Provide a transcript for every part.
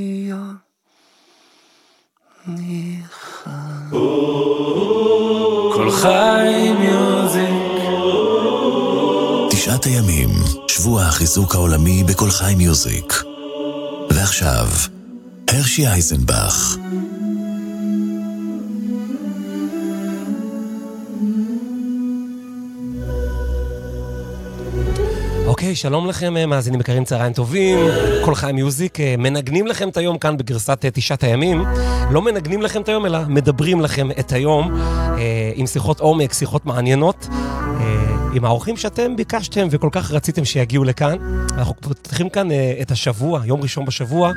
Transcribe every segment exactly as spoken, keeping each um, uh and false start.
כל חי מיוזיק. תשעת הימים, שבוע החיזוק העולמי בכל חי מיוזיק. ועכשיו, הרשי אייזנבך. אוקיי, שלום לכם, מאזינים יקרים, צהריים טובים. כל חי מיוזיק, מנגנים לכם את היום כאן בגרסת תשעת הימים. לא מנגנים לכם את היום, אלא מדברים לכם את היום עם שיחות עומק, שיחות מעניינות, עם האורחים שאתם ביקשתם וכל כך רציתם שיגיעו לכאן. אנחנו פותחים כאן את השבוע, יום ראשון בשבוע,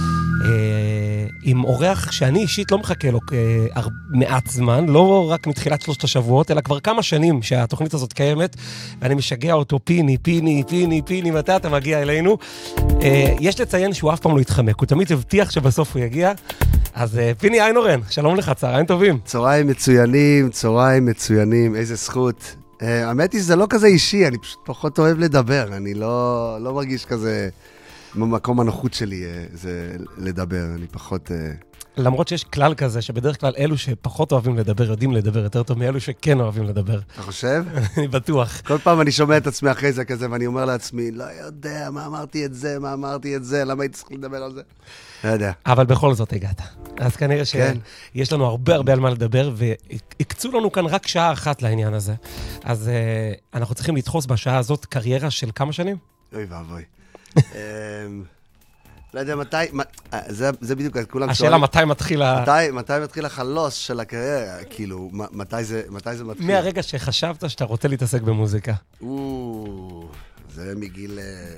עם אורח שאני אישית לא מחכה לו מעט זמן, לא רק מתחילת שלושת השבועות, אלא כבר כמה שנים שהתוכנית הזאת קיימת, ואני משגע אותו, פיני, פיני, פיני, פיני, מתי אתה מגיע אלינו? יש לציין שהוא אף פעם לא יתחמק, הוא תמיד הבטיח שבסוף הוא יגיע. אז פיני איינורן, שלום לך, צהריים טובים. צהריים מצוינים, צהריים מצוינים, איזה זכות. האמת היא שזה לא כזה אישי, אני פשוט פחות אוהב לדבר, אני לא, לא מרגיש כזה... במקום הנוחות שלי זה לדבר, אני פחות... למרות שיש כלל כזה, שבדרך כלל אלו שפחות אוהבים לדבר, יודעים לדבר יותר טוב מאלו שכן אוהבים לדבר. אתה חושב? אני בטוח. כל פעם אני שומע את עצמי אחרי זה כזה, ואני אומר לעצמי, לא יודע, מה אמרתי את זה, מה אמרתי את זה, למה הייתי צריך לדבר על זה? לא יודע. אבל בכל זאת הגעת. אז כנראה שיש לנו הרבה הרבה על מה לדבר, והקצו לנו כאן רק שעה אחת לעניין הזה. אז אנחנו צריכים לדחוס בשעה הזאת קריירה של כמה שנים? אוי ואבוי. לא יודע מתי, זה בדיוק, כולם השאלה מתי מתחיל ה... מתי מתחיל החלוס של הקריירה, כאילו, מתי זה מתחיל? מהרגע שחשבת שאתה רוצה להתעסק במוזיקה. זה מגיל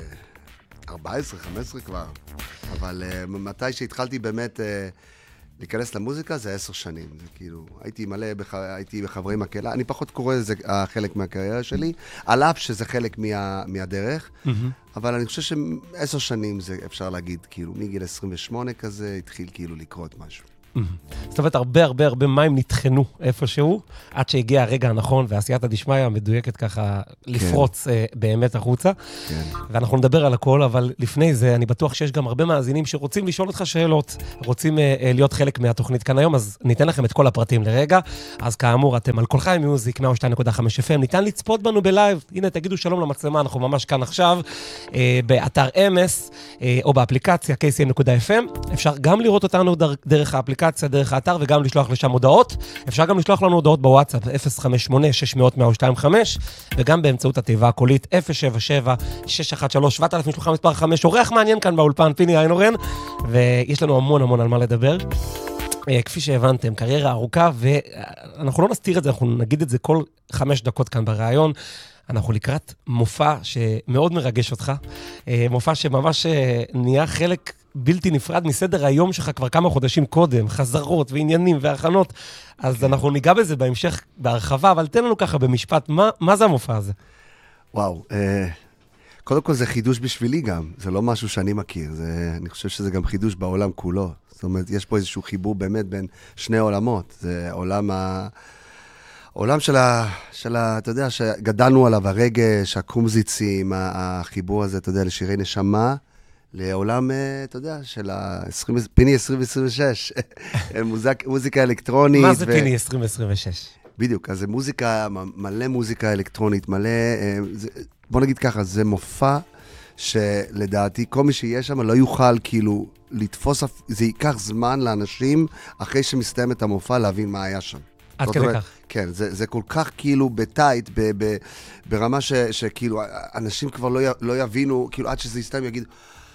ארבע עשרה חמש עשרה כבר, אבל מתי שהתחלתי באמת להיכנס למוזיקה זה עשר שנים, זה כאילו, הייתי מלא, הייתי בחברי מקהלה, אני פחות קורא לזה חלק מהקריירה שלי, על אף שזה חלק מהדרך, אבל אני חושב שעשר שנים זה אפשר להגיד, כאילו, מגיל עשרים ושמונה כזה, התחיל כאילו לקרות משהו. זאת אומרת, הרבה הרבה הרבה מים נתחנו איפשהו, עד שהגיע הרגע הנכון, ועשיית הדשמיא המדויקת ככה לפרוץ באמת החוצה. ואנחנו נדבר על הכל, אבל לפני זה אני בטוח שיש גם הרבה מאזינים שרוצים לשאול אותך שאלות, רוצים להיות חלק מהתוכנית כאן היום, אז ניתן לכם את כל הפרטים לרגע. אז כאמור, אתם על כל חי מיוזיק, מאה ושתיים נקודה חמש אף אם, ניתן לצפות בנו בלייב. הנה, תגידו שלום למצלמה, אנחנו ממש כאן עכשיו, באתר אמס, או באפליקציה קי סי אם נקודה אף אם. אפשר גם לראות אותנו דרך האפליקציה, דרך האתר, וגם לשלוח לשם הודעות. אפשר גם לשלוח לנו הודעות בוואטסאפ, אפס חמש שמונה שש מאות מאה ושתיים וחמש, וגם באמצעות התיבה הקולית, אפס שבע שבע שש אחת שלוש שבע אלף שלוחה מספר חמש. אורח מעניין כאן באולפן, פיני איינורן, ויש לנו המון המון על מה לדבר. כפי שהבנתם, קריירה ארוכה, ואנחנו לא נסתיר את זה, אנחנו נגיד את זה כל חמש דקות כאן ברעיון. אנחנו לקראת מופע שמאוד מרגש אותך, מופע שממש נהיה חלק בלתי נפרד מסדר היום שלך כבר כמה חודשים קודם, חזרות ועניינים והכנות, אז אנחנו ניגע בזה בהמשך בהרחבה, אבל תן לנו ככה במשפט, מה, מה זה המופע הזה? וואו, אה, קודם כל זה חידוש בשבילי גם, זה לא משהו שאני מכיר, זה, אני חושב שזה גם חידוש בעולם כולו, זאת אומרת, יש פה איזשהו חיבור באמת בין שני עולמות, זה עולם ה... עולם של ה... של ה... אתה יודע, שגדלנו עליו, הרגש, הקומזיצים, החיבור הזה, אתה יודע, לשירי נשמה, לעולם, אתה יודע, של ה-עשרים, פיני עשרים עשרים ושש, מוזיק, מוזיקה אלקטרונית. מה זה ו... פיני עשרים עשרים ושש? בדיוק, אז זה מוזיקה, מלא מוזיקה אלקטרונית, מלא, זה, בוא נגיד ככה, זה מופע שלדעתי, כל מי שיהיה שם לא יוכל כאילו לתפוס, זה ייקח זמן לאנשים, אחרי שמסתיים את המופע, להבין מה היה שם. עד כדי כך. כן, זה, זה כל כך כאילו בטייט, ב, ב, ברמה ש, שכאילו, אנשים כבר לא, י, לא יבינו, כאילו עד שזה יסתיים יגיד,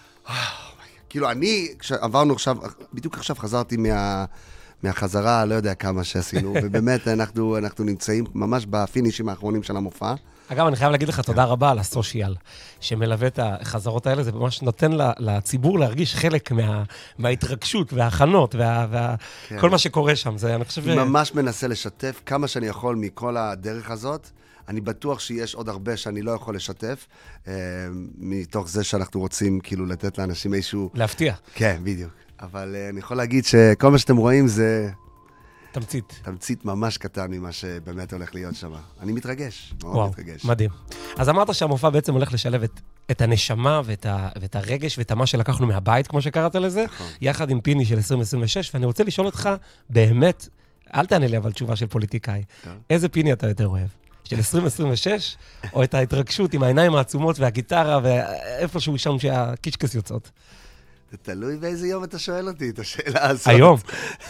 כאילו אני, כשעברנו עכשיו, בדיוק עכשיו חזרתי מה, מהחזרה, לא יודע כמה שעשינו, ובאמת אנחנו, אנחנו נמצאים ממש בפינישים האחרונים של המופע. אגב, אני חייב להגיד לך תודה רבה על הסושיאל, שמלווה את החזרות האלה, זה ממש נותן לציבור להרגיש חלק מה, מההתרגשות וההכנות, וה, וה, כן. כל מה שקורה שם, זה אני חושב... אני ממש מנסה לשתף כמה שאני יכול מכל הדרך הזאת, אני בטוח שיש עוד הרבה שאני לא יכול לשתף, אה, מתוך זה שאנחנו רוצים כאילו לתת לאנשים איזשהו... להפתיע. כן, בדיוק. אבל אה, אני יכול להגיד שכל מה שאתם רואים זה... תמצית. תמצית ממש קטן ממה שבאמת הולך להיות שם. אני מתרגש, מאוד וואו, מתרגש. מדהים. אז אמרת שהמופע בעצם הולך לשלב את את הנשמה ואת, ה, ואת הרגש ואת מה שלקחנו מהבית, כמו שקראת לזה, נכון. יחד עם פיני של עשרים עשרים ושש, ואני רוצה לשאול אותך, באמת, אל תענה לי אבל תשובה של פוליטיקאי, איזה פיני אתה יותר אוהב? של עשרים עשרים ושש, או את ההתרגשות עם העיניים העצומות והגיטרה, ואיפשהו שם שהקישקס יוצאות? זה תלוי באיזה יום אתה שואל אותי את השאלה הזאת. היום.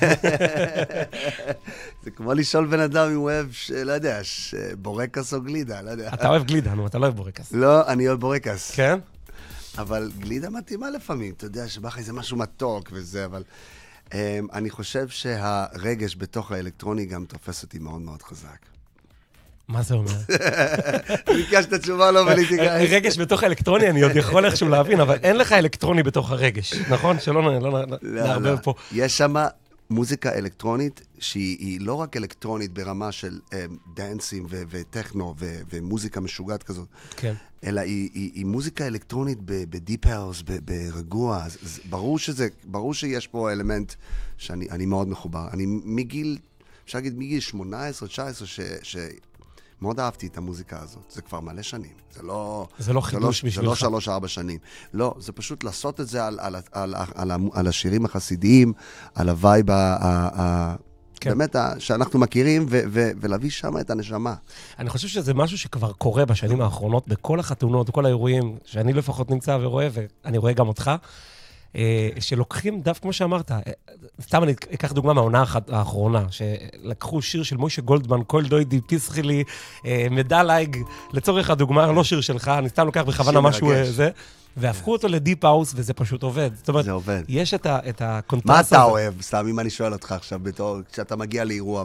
זה כמו לשאול בן אדם אם הוא אוהב, לא יודע, בורקס או גלידה, לא יודע. אתה אוהב גלידה, נו, אתה לא אוהב בורקס. לא, אני אוהב בורקס. כן? אבל גלידה מתאימה לפעמים, אתה יודע שבא לך איזה משהו מתוק וזה, אבל אני חושב שהרגש בתוך האלקטרוני גם תופס אותי מאוד מאוד חזק. מה זה אומר? ביקשת תשובה לא פוליטיקאי. רגש בתוך האלקטרוני, אני עוד יכול איכשהו להבין, אבל אין לך אלקטרוני בתוך הרגש, נכון? שלא נערבב פה. יש שם מוזיקה אלקטרונית שהיא לא רק אלקטרונית ברמה של דאנסים וטכנו ומוזיקה משוגעת כזאת, אלא היא מוזיקה אלקטרונית בדיפ האוס, ברגוע. ברור שיש פה אלמנט שאני מאוד מחובר. אני מגיל, אפשר להגיד מגיל שמונה עשרה תשע עשרה ש... מאוד אהבתי את המוזיקה הזאת, זה כבר מלא שנים, זה לא... זה לא חידוש בשבילך. זה לא שלוש, ארבע שנים. לא, זה פשוט לעשות את זה על, על, על, על, על השירים החסידיים, על הווייב, ה, ה, כן. באמת, שאנחנו מכירים, ו, ו, ולהביא שם את הנשמה. אני חושב שזה משהו שכבר קורה בשנים האחרונות, בכל החתונות, בכל האירועים, שאני לפחות נמצא ורואה, ואני רואה גם אותך, שלוקחים דף, כמו שאמרת, סתם אני אקח דוגמה מהעונה האחרונה, שלקחו שיר של מוישה גולדמן, כל דוידי, פיסחילי, מדלייג, לצורך הדוגמה, לא שיר שלך, אני סתם לוקח בכוונה משהו זה, והפכו אותו לדיפ האוס, וזה פשוט עובד. זה עובד. יש את הקונטרסט הזה. מה אתה אוהב? סתם, אם אני שואל אותך עכשיו, כשאתה מגיע לאירוע,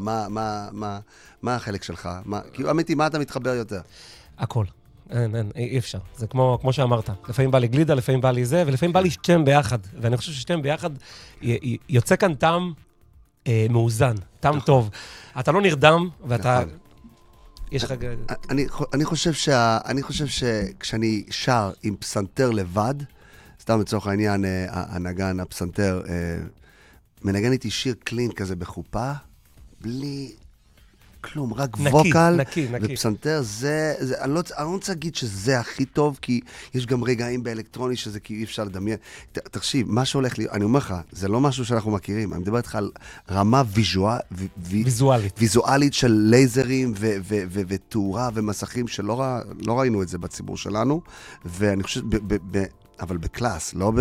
מה החלק שלך? כאילו, אמיתי, מה אתה מתחבר יותר? הכל. אין, אין, אי אפשר. זה כמו, כמו שאמרת. לפעמים בא לי גלידה, לפעמים בא לי זה, ולפעמים בא לי שתיהם ביחד. ואני חושב ששתיהם ביחד יוצא כאן טעם אה, מאוזן, טעם טוב. אתה לא נרדם, ואתה... יש לך... אני, אני חושב שה, אני חושב שכשאני שר עם פסנתר לבד, סתם לצורך העניין, הנגן, הפסנתר, מנגן איתי שיר קלין כזה בחופה, בלי... כלום, רק נקי, ווקל נקי, נקי. ופסנתר, זה, זה, אני לא, אני לא רוצה להגיד שזה הכי טוב, כי יש גם רגעים באלקטרוני שזה כי אי אפשר לדמיין. ת, תקשיב, מה שהולך לי, אני אומר לך, זה לא משהו שאנחנו מכירים, אני מדבר איתך על רמה ויזואל, ו, ויזואלית. ויזואלית של לייזרים ו, ו, ו, ותאורה ומסכים שלא ר, לא ראינו את זה בציבור שלנו, ואני חושב, ב, ב, ב, אבל בקלאס, לא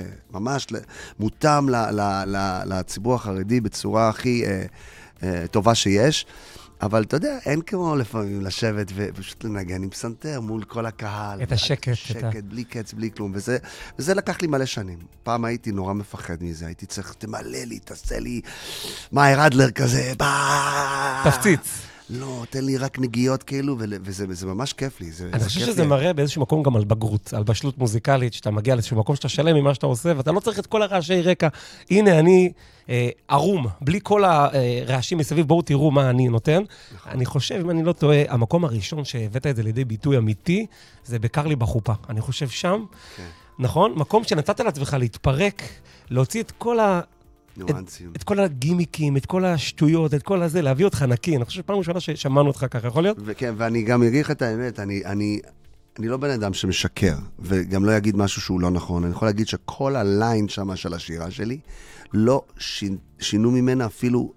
ממש מותאם ל, ל, ל, לציבור החרדי בצורה הכי אה, אה, טובה שיש. אבל אתה יודע, אין כמו לפעמים לשבת ופשוט לנגן עם פסנתר מול כל הקהל. את השקט. שקט, בלי קץ, בלי כלום. וזה, וזה לקח לי מלא שנים. פעם הייתי נורא מפחד מזה. הייתי צריך, תמלא לי, תעשה לי מאי רדלר כזה, בא... תפציץ. לא, תן לי רק נגיעות כאילו, וזה, וזה ממש כיף לי. זה, אני זה חושב כיף שזה לי. מראה באיזשהו מקום גם על בגרות, על בשלות מוזיקלית, שאתה מגיע לאיזשהו מקום שאתה שלם ממה שאתה עושה, ואתה לא צריך את כל הרעשי רקע. הנה, אני אה, ערום, בלי כל הרעשים מסביב, בואו תראו מה אני נותן. נכון. אני חושב, אם אני לא טועה, המקום הראשון שהבאת את זה לידי ביטוי אמיתי, זה בקר לי בחופה. אני חושב שם, כן. נכון? מקום שנתת לעצמך להתפרק, להוציא את כל ה... את, את כל הגימיקים, את כל השטויות, את כל הזה, להביא אותך נקי. אני חושב שפעם ראשונה ששמענו אותך ככה, יכול להיות? וכן, ואני גם אגיד לך את האמת, אני, אני, אני לא בן אדם שמשקר, וגם לא יגיד משהו שהוא לא נכון. אני יכול להגיד שכל הליין שמה של השירה שלי, לא שינו ממנה אפילו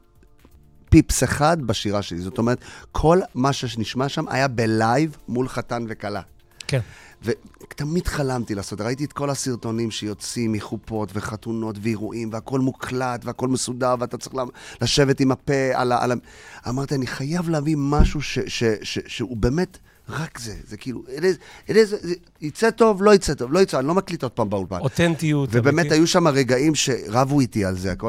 פיפס אחד בשירה שלי. זאת אומרת, כל מה שנשמע שם היה בלייב מול חתן וקלה. כן. ותמיד חלמתי לעשות, ראיתי את כל הסרטונים שיוצאים מחופות וחתונות ואירועים, והכל מוקלט והכל מסודר, ואתה צריך לשבת עם הפה על ה... על ה... אמרתי, אני חייב להביא משהו ש, ש, ש, שהוא באמת רק זה, זה כאילו, it is, זה, יצא טוב, לא יצא טוב, לא יצא, אני לא מקליט עוד פעם באולפן. אותנטיות. ובאמת היו שם רגעים שרבו איתי על זה, כל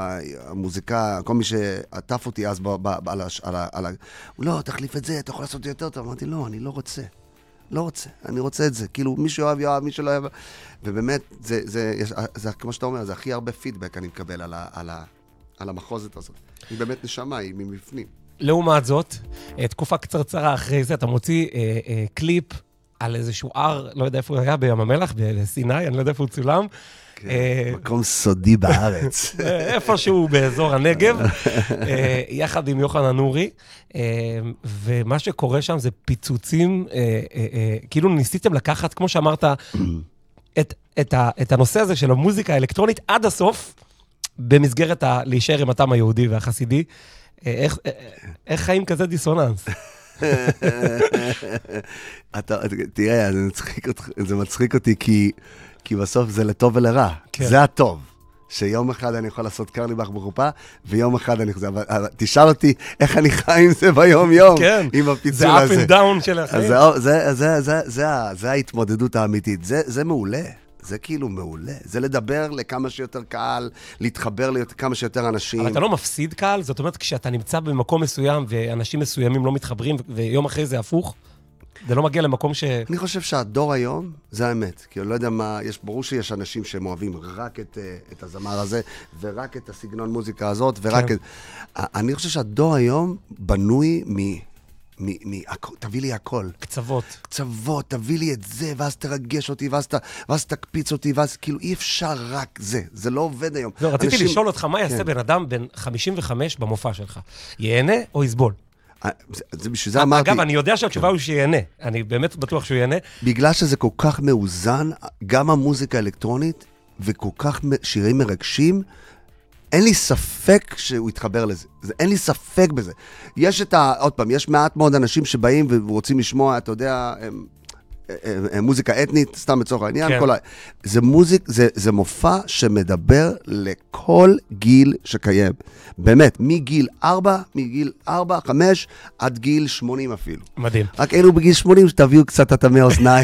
המוזיקה, כל מי שעטף אותי אז על ה... לא, תחליף את זה, אתה יכול לעשות יותר טוב. אמרתי, לא, אני לא רוצה. לא רוצה, אני רוצה את זה. כאילו, מי שאוהב יאהב, מי שלא אוהב. ובאמת, זה, זה, זה, כמו שאתה אומר, זה הכי הרבה פידבק אני מקבל על, ה, על, ה, על המחוזת הזאת. היא באמת נשמה, היא מבפנים. לעומת זאת, תקופה קצרצרה אחרי זה, אתה מוציא אה, אה, קליפ על איזשהו הר, לא יודע איפה הוא היה, בים המלח, בסיני, אני לא יודע איפה הוא צולם, מקום סודי בארץ. איפשהו באזור הנגב, יחד עם יוחנן נורי, ומה שקורה שם זה פיצוצים, כאילו ניסיתם לקחת, כמו שאמרת, את הנושא הזה של המוזיקה האלקטרונית עד הסוף, במסגרת להישאר עם הטעם היהודי והחסידי. איך חיים כזה דיסוננס? תראה, זה מצחיק אותי, כי בסוף זה לטוב ולרע. זה הטוב. שיום אחד אני יכול לעשות קרליבך בחופה, ויום אחד אני חושב, אבל תשאל אותי איך אני חי עם זה ביום יום, עם הפיצול הזה. זה up and down של החיים. זה ההתמודדות האמיתית. זה מעולה. זה כאילו מעולה. זה לדבר לכמה שיותר קהל, להתחבר לכמה שיותר אנשים. אבל אתה לא מפסיד קהל? זאת אומרת, כשאתה נמצא במקום מסוים, ואנשים מסוימים לא מתחברים, ויום אחרי זה הפוך, זה לא מגיע למקום ש... אני חושב שהדור היום, זה האמת. כי אני לא יודע מה, יש, ברור שיש אנשים שהם אוהבים רק את, את הזמר הזה, ורק את הסגנון מוזיקה הזאת, ורק כן. את... אני חושב שהדור היום בנוי מ... מ, מ, תביא לי הכל. קצוות. קצוות, תביא לי את זה, ואז תרגש אותי, ואז, ת, ואז תקפיץ אותי, ואז כאילו אי אפשר רק זה. זה לא עובד היום. לא, רציתי אנשים... לשאול אותך, מה יעשה כן. בן אדם בן חמישים וחמש במופע שלך? ייהנה או יסבול? זה, זה בשביל זה אמרתי... אגב, אני יודע שהתשובה הוא שיהנה. אני באמת בטוח שהוא יהנה. בגלל שזה כל כך מאוזן, גם המוזיקה האלקטרונית, וכל כך שירים מרגשים, אין לי ספק שהוא יתחבר לזה. אין לי ספק בזה. יש את ה... עוד פעם, יש מעט מאוד אנשים שבאים ורוצים לשמוע, אתה יודע, הם, הם, הם, מוזיקה אתנית, סתם לצורך העניין. כן. כל ה... זה מוזיק, זה, זה מופע שמדבר לכל גיל שקיים. באמת, מגיל ארבע, מגיל ארבע, חמש, עד גיל שמונים אפילו. מדהים. רק אלו בגיל שמונים שתביאו קצת אטמי אוזניים.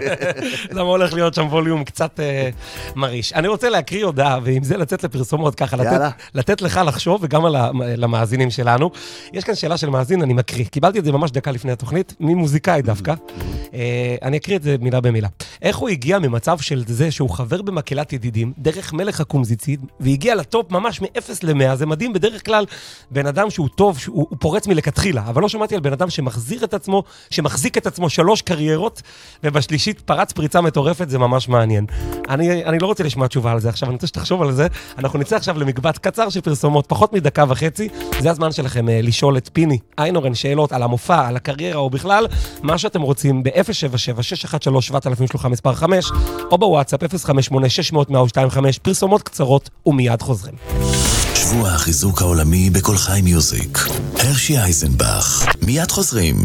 למה הולך להיות שם ווליום קצת אה, מריש. אני רוצה להקריא הודעה, ועם זה לצאת לפרסומות ככה, לתת, לתת לך לחשוב, וגם על המאזינים שלנו. יש כאן שאלה של מאזין, אני מקריא. קיבלתי את זה ממש דקה לפני התוכנית, ממוזיקאי דווקא. אה, אני אקריא את זה מילה במילה. איך הוא הגיע ממצב של זה שהוא חבר במקהלת ידידים, דרך מלך הקומזיצית, והגיע לטופ ממש מ-אפס ל-מאה, זה מדהים. בדרך כלל, בן אדם שהוא טוב, שהוא, הוא פורץ מלכתחילה, אבל לא שמעתי על בן אדם שמחזיר את עצמו, שמחזיק את עצמו שלוש קריירות, ובשלישית פרץ פריצה מטורפת, זה ממש מעניין. אני, אני לא רוצה לשמוע תשובה על זה עכשיו, אני רוצה שתחשוב על זה. אנחנו נצא עכשיו למקבץ קצר של פרסומות, פחות מדקה וחצי. זה הזמן שלכם אה, לשאול את פיני איינורן שאלות על המופע, על הקריירה, או בכלל, מה שאתם רוצים ב-אפס שבע שבע שש אחת שלוש שבע אלף שלוחה מספר חמש, או בוואטסאפ אפס חמש שמונה שש מאות מאה ושתיים חמש, פרסומות קצרות ומיד חוזרים. שבוע החיזוק העולמי בכל חי מיוזיק. הרשי אייזנבך. מיד חוזרים.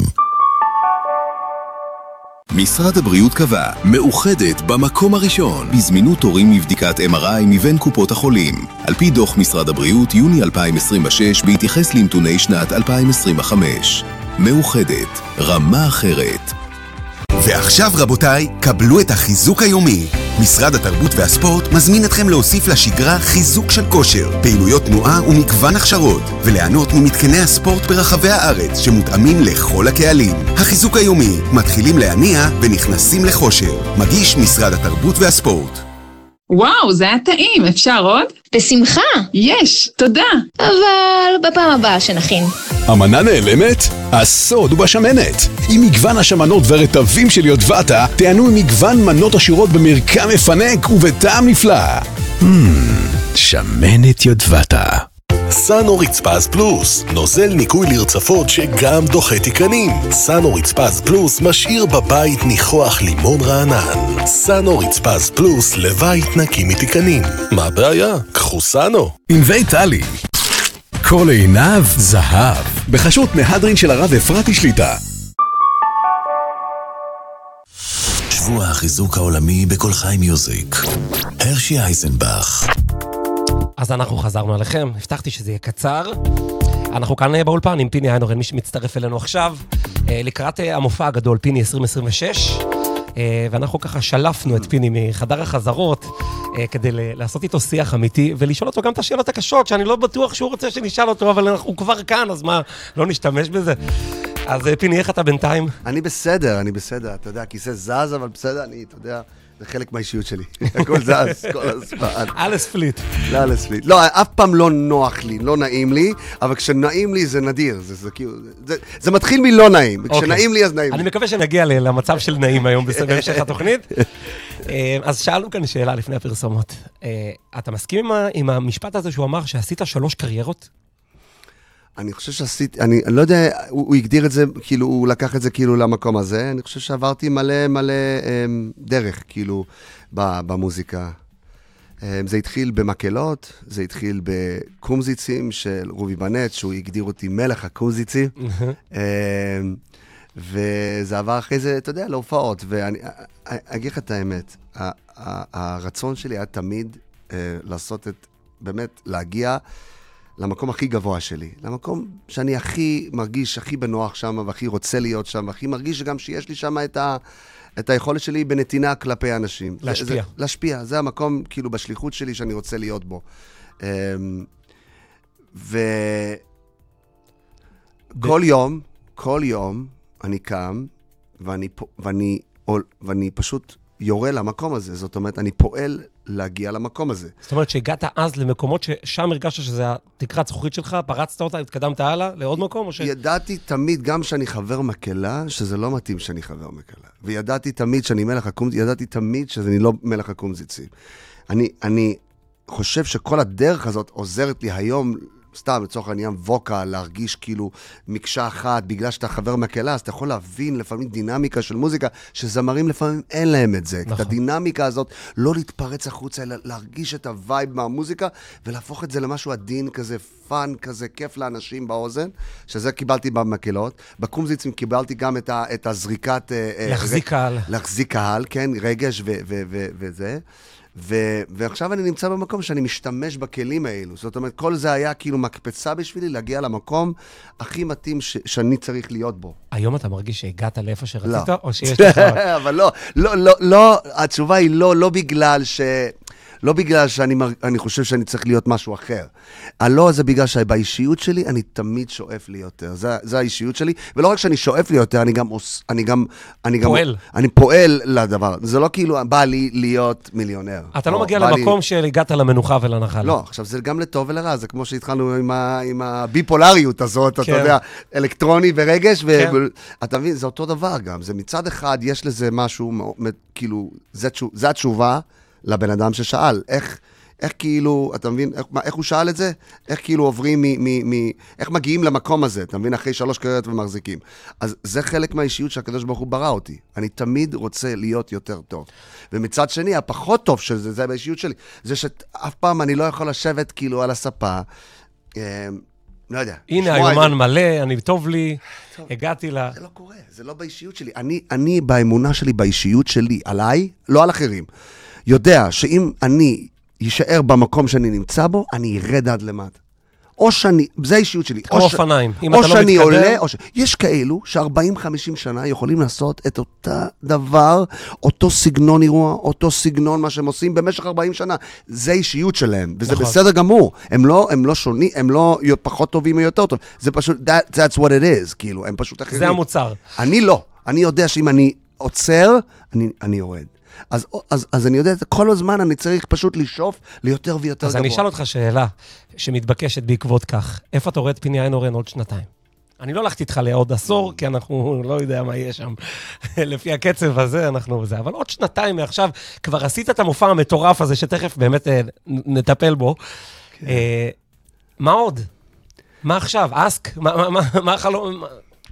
משרד הבריאות קבע, מאוחדת במקום הראשון, בזמינות תורים מבדיקת אם אר איי מבין קופות החולים. על פי דוח משרד הבריאות, יוני אלפיים עשרים ושש, בהתייחס לנתוני שנת אלפיים עשרים וחמש. מאוחדת, רמה אחרת. ועכשיו רבותיי, קבלו את החיזוק היומי. משרד התרבות והספורט מזמין אתכם להוסיף לשגרה חיזוק של כושר, פעילויות תנועה ומגוון הכשרות, וליהנות ממתקני הספורט ברחבי הארץ שמותאמים לכל הקהלים. החיזוק היומי, מתחילים להניע ונכנסים לחושר. מגיש משרד התרבות והספורט. וואו, זה היה טעים, אפשר עוד? בשמחה. יש, תודה. אבל בפעם הבאה שנכין. המנה נעלמת? הסוד הוא בשמנת. עם מגוון השמנות והרטבים של יודבטה, תענו עם מגוון מנות עשירות במרקם מפנק ובטעם נפלא. Hmm, שמנת יודבטה. סאנו רצפז פלוס, נוזל ניקוי לרצפות שגם דוחה תיקנים. סאנו רצפז פלוס משאיר בבית ניחוח לימון רענן. סאנו רצפז פלוס לבית נקי מתיקנים. מה הבעיה? קחו סאנו. עם ויטלי. כל עיניו זהב. בחשות מהדרין של הרב אפרתי שליטה. שבוע החיזוק העולמי בכל חי מיוזיק. הרשי אייזנבך. אז אנחנו חזרנו עליכם, הבטחתי שזה יהיה קצר. אנחנו כאן באולפן עם פיני איינורן, מי שמצטרף אלינו עכשיו, לקראת המופע הגדול, פיני עשרים עשרים ושש, ואנחנו ככה שלפנו את פיני מחדר החזרות, כדי לעשות איתו שיח אמיתי, ולשאול אותו גם את השאלות הקשות, שאני לא בטוח שהוא רוצה שנשאל אותו, אבל הוא כבר כאן, אז מה, לא נשתמש בזה. אז פיני, איך אתה בינתיים? אני בסדר, אני בסדר, אתה יודע, כיסא זז, אבל בסדר, אני, אתה יודע... זה חלק מהאישיות שלי. הכל זז, כל הזמן. אלס פליט. לא, אלס פליט. לא, אף פעם לא נוח לי, לא נעים לי, אבל כשנעים לי זה נדיר. זה, זה, כאילו, זה, זה מתחיל מלא נעים. כשנעים לי אז נעים לי. אני מקווה שנגיע למצב של נעים היום בהמשך התוכנית. אז שאלנו כאן שאלה לפני הפרסומות. אתה מסכים עם המשפט הזה שהוא אמר שעשית שלוש קריירות? אני חושב שעשיתי, אני לא יודע, הוא, הוא הגדיר את זה, כאילו, הוא לקח את זה כאילו למקום הזה. אני חושב שעברתי מלא מלא אמ, דרך, כאילו, במוזיקה. אמ, זה התחיל במקהלות, זה התחיל בקומזיצים של רובי בנט, שהוא הגדיר אותי מלך הקומזיצים. אמ, וזה עבר אחרי זה, אתה יודע, להופעות. ואני אגיד לך את האמת, הרצון שלי היה תמיד אה, לעשות את, באמת, להגיע למקום הכי גבוה שלי, למקום שאני הכי מרגיש, הכי בנוח שם, והכי רוצה להיות שם, והכי מרגיש גם שיש לי שם את, ה, את היכולת שלי בנתינה כלפי אנשים. להשפיע. זה, זה, להשפיע, זה המקום, כאילו, בשליחות שלי שאני רוצה להיות בו. וכל יום, כל יום, אני קם, ואני, ואני, ואני פשוט יורה למקום הזה. זאת אומרת, אני פועל להגיע למקום הזה. זאת אומרת שהגעת אז למקומות ששם הרגשת שזה התקרת זכוכית שלך, פרצת אותה, התקדמת הלאה לעוד מקום? או ש... ידעתי תמיד, גם שאני חבר מקהלה, שזה לא מתאים שאני חבר מקהלה. וידעתי תמיד שאני מלך הקומזיצים, ידעתי תמיד שאני לא מלך הקומזיצים. אני, אני חושב שכל הדרך הזאת עוזרת לי היום, סתם, לצורך העניין ווקה, להרגיש כאילו מקשה אחת, בגלל שאתה חבר מקהלה, אז אתה יכול להבין לפעמים דינמיקה של מוזיקה, שזמרים לפעמים אין להם את זה. נכון. את הדינמיקה הזאת, לא להתפרץ החוצה, אלא להרגיש את הווייב מהמוזיקה, ולהפוך את זה למשהו עדין כזה, פאן כזה, כיף לאנשים באוזן, שזה קיבלתי במקהלות. בקומזיצים קיבלתי גם את, ה, את הזריקת... להחזיק קהל. להחזיק קהל, כן, רגש ו- ו- ו- וזה. ו- ועכשיו אני נמצא במקום שאני משתמש בכלים האלו. זאת אומרת, כל זה היה כאילו מקפצה בשבילי להגיע למקום הכי מתאים ש- שאני צריך להיות בו. היום אתה מרגיש שהגעת לאיפה שרצית? לא. או שיש לך... אבל לא, לא, לא, לא, התשובה היא לא, לא בגלל ש... לא בגלל שאני מר... אני חושב שאני צריך להיות משהו אחר. הלא זה בגלל שבאישיות שלי אני תמיד שואף לי יותר. זה, זה האישיות שלי. ולא רק שאני שואף לי יותר, אני גם... אני גם, אני גם פועל. אני פועל לדבר. זה לא כאילו בא לי להיות מיליונר. אתה לא מגיע למקום לי... שהגעת למנוחה ולנחל. לא, עכשיו זה גם לטוב ולרע. זה כמו שהתחלנו עם, ה... עם הביפולריות הזאת, כן. אתה יודע, אלקטרוני ורגש. ו... כן. אתה מבין, זה אותו דבר גם. זה מצד אחד, יש לזה משהו, כאילו, זה, זה התשובה, לבן אדם ששאל, איך, איך כאילו, אתה מבין, איך, איך הוא שאל את זה? איך כאילו עוברים מ, מ, מ, איך מגיעים למקום הזה, אתה מבין, אחרי שלוש קריירות ומחזיקים. אז זה חלק מהאישיות שהקדוש ברוך הוא ברא אותי. אני תמיד רוצה להיות יותר טוב. ומצד שני, הפחות טוב של זה, זה באישיות שלי. זה שאף פעם אני לא יכול לשבת כאילו על הספה, אה, לא יודע. הנה, היומן מלא, אני טוב לי, טוב. הגעתי לה... זה לא קורה, זה לא באישיות שלי. אני, אני באמונה שלי, באישיות שלי, עליי, לא על אחרים. יודע שאם אני יישאר במקום שאני נמצא בו, אני ארד עד למטה. או שאני, זה האישיות שלי. כמו אופניים. או, או שאני לא עולה, או ש... יש כאלו ש-ארבעים חמישים שנה יכולים לעשות את אותה דבר, אותו סגנון אירוע, אותו סגנון מה שהם עושים במשך ארבעים שנה. זה האישיות שלהם, וזה נכון. בסדר גמור. הם לא, הם לא שונים, הם לא פחות טובים או יותר טוב. זה פשוט, that, that's what it is, כאילו, הם פשוט אחרים. זה המוצר. אני לא. אני יודע שאם אני עוצר, אני, אני יורד. אז, אז, אז אני יודע, כל הזמן אני צריך פשוט לשאוף ליותר ויותר אז גבוה. אז אני אשאל אותך שאלה שמתבקשת בעקבות כך. איפה אתה רואה את פיני איינהורן עוד שנתיים? אני לא הלכתי איתך לעוד עשור, כי אנחנו לא יודע מה יהיה שם. לפי הקצב הזה אנחנו זה. אבל עוד שנתיים מעכשיו, כבר עשית את המופע המטורף הזה, שתכף באמת נטפל בו. כן. אה, מה עוד? מה עכשיו? אסק? מה, מה, מה, מה החלום?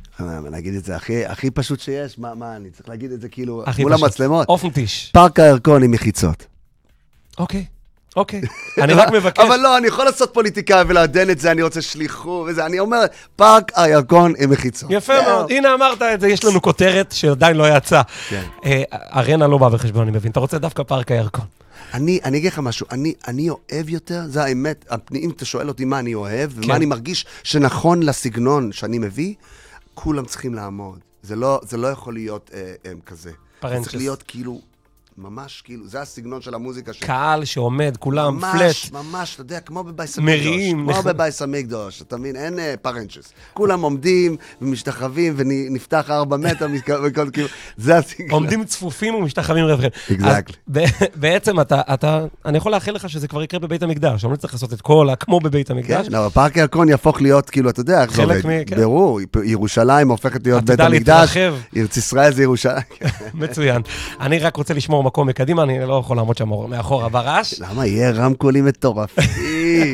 נגיד את זה הכי, הכי פשוט שיש, מה, מה, אני צריך להגיד את זה כאילו מול המצלמות. אופן טיש. פארק הירקון עם מחיצות. אוקיי, אוקיי. אני רק מבקש. אבל לא, אני יכול לעשות פוליטיקה ולעדן את זה, אני רוצה שליחו וזה, אני אומר, פארק הירקון עם מחיצות. יפה מאוד, הנה אמרת את זה, יש לנו כותרת שעדיין לא יצא. ארנה לא בא בחשבון, אני מבין. אתה רוצה דווקא פארק הירקון. אני, אני אגיד לך משהו, אני, אני אוהב יותר, זה האמת, אם אתה שואל אותי מה אני אוהב, ומה אני מרגיש שנכון לסגנון שאני מביא, כולם צריכים לעמוד. זה לא, זה לא יכול להיות אה, אה, כזה. זה צריך להיות כאילו ממש, כאילו, זה הסגנון של המוזיקה שלי. קהל שעומד, כולם ממש, פלט. ממש, ממש, אתה יודע, כמו בבייס המקדוש. מריעים. כמו בבייס המקדוש, אתה מבין? אין פרנצ'ס. כולם עומדים ומשתחווים, ונפתח ארבע מטר, וכל כאילו, זה הסגנון. עומדים צפופים ומשתחווים רווחים. Exactly. בעצם אתה, אתה, אני יכול לאחל לך שזה כבר יקרה בבית המקדש, אני לא צריך לעשות את כל, כמו בבית המקדש. כן, אבל פארק הירקון יהפוך להיות, כאילו, אתה יודע, חלק מ... ברור, ירושלים הופכת להיות בית המקדש. ארץ ישראל זה ירושלים. מצוין. אני רק רוצה לשמור מקום מקדימה, אני לא יכול לעמוד שם מאחורה ברעש. למה? יהיה רמקולים מטורפים.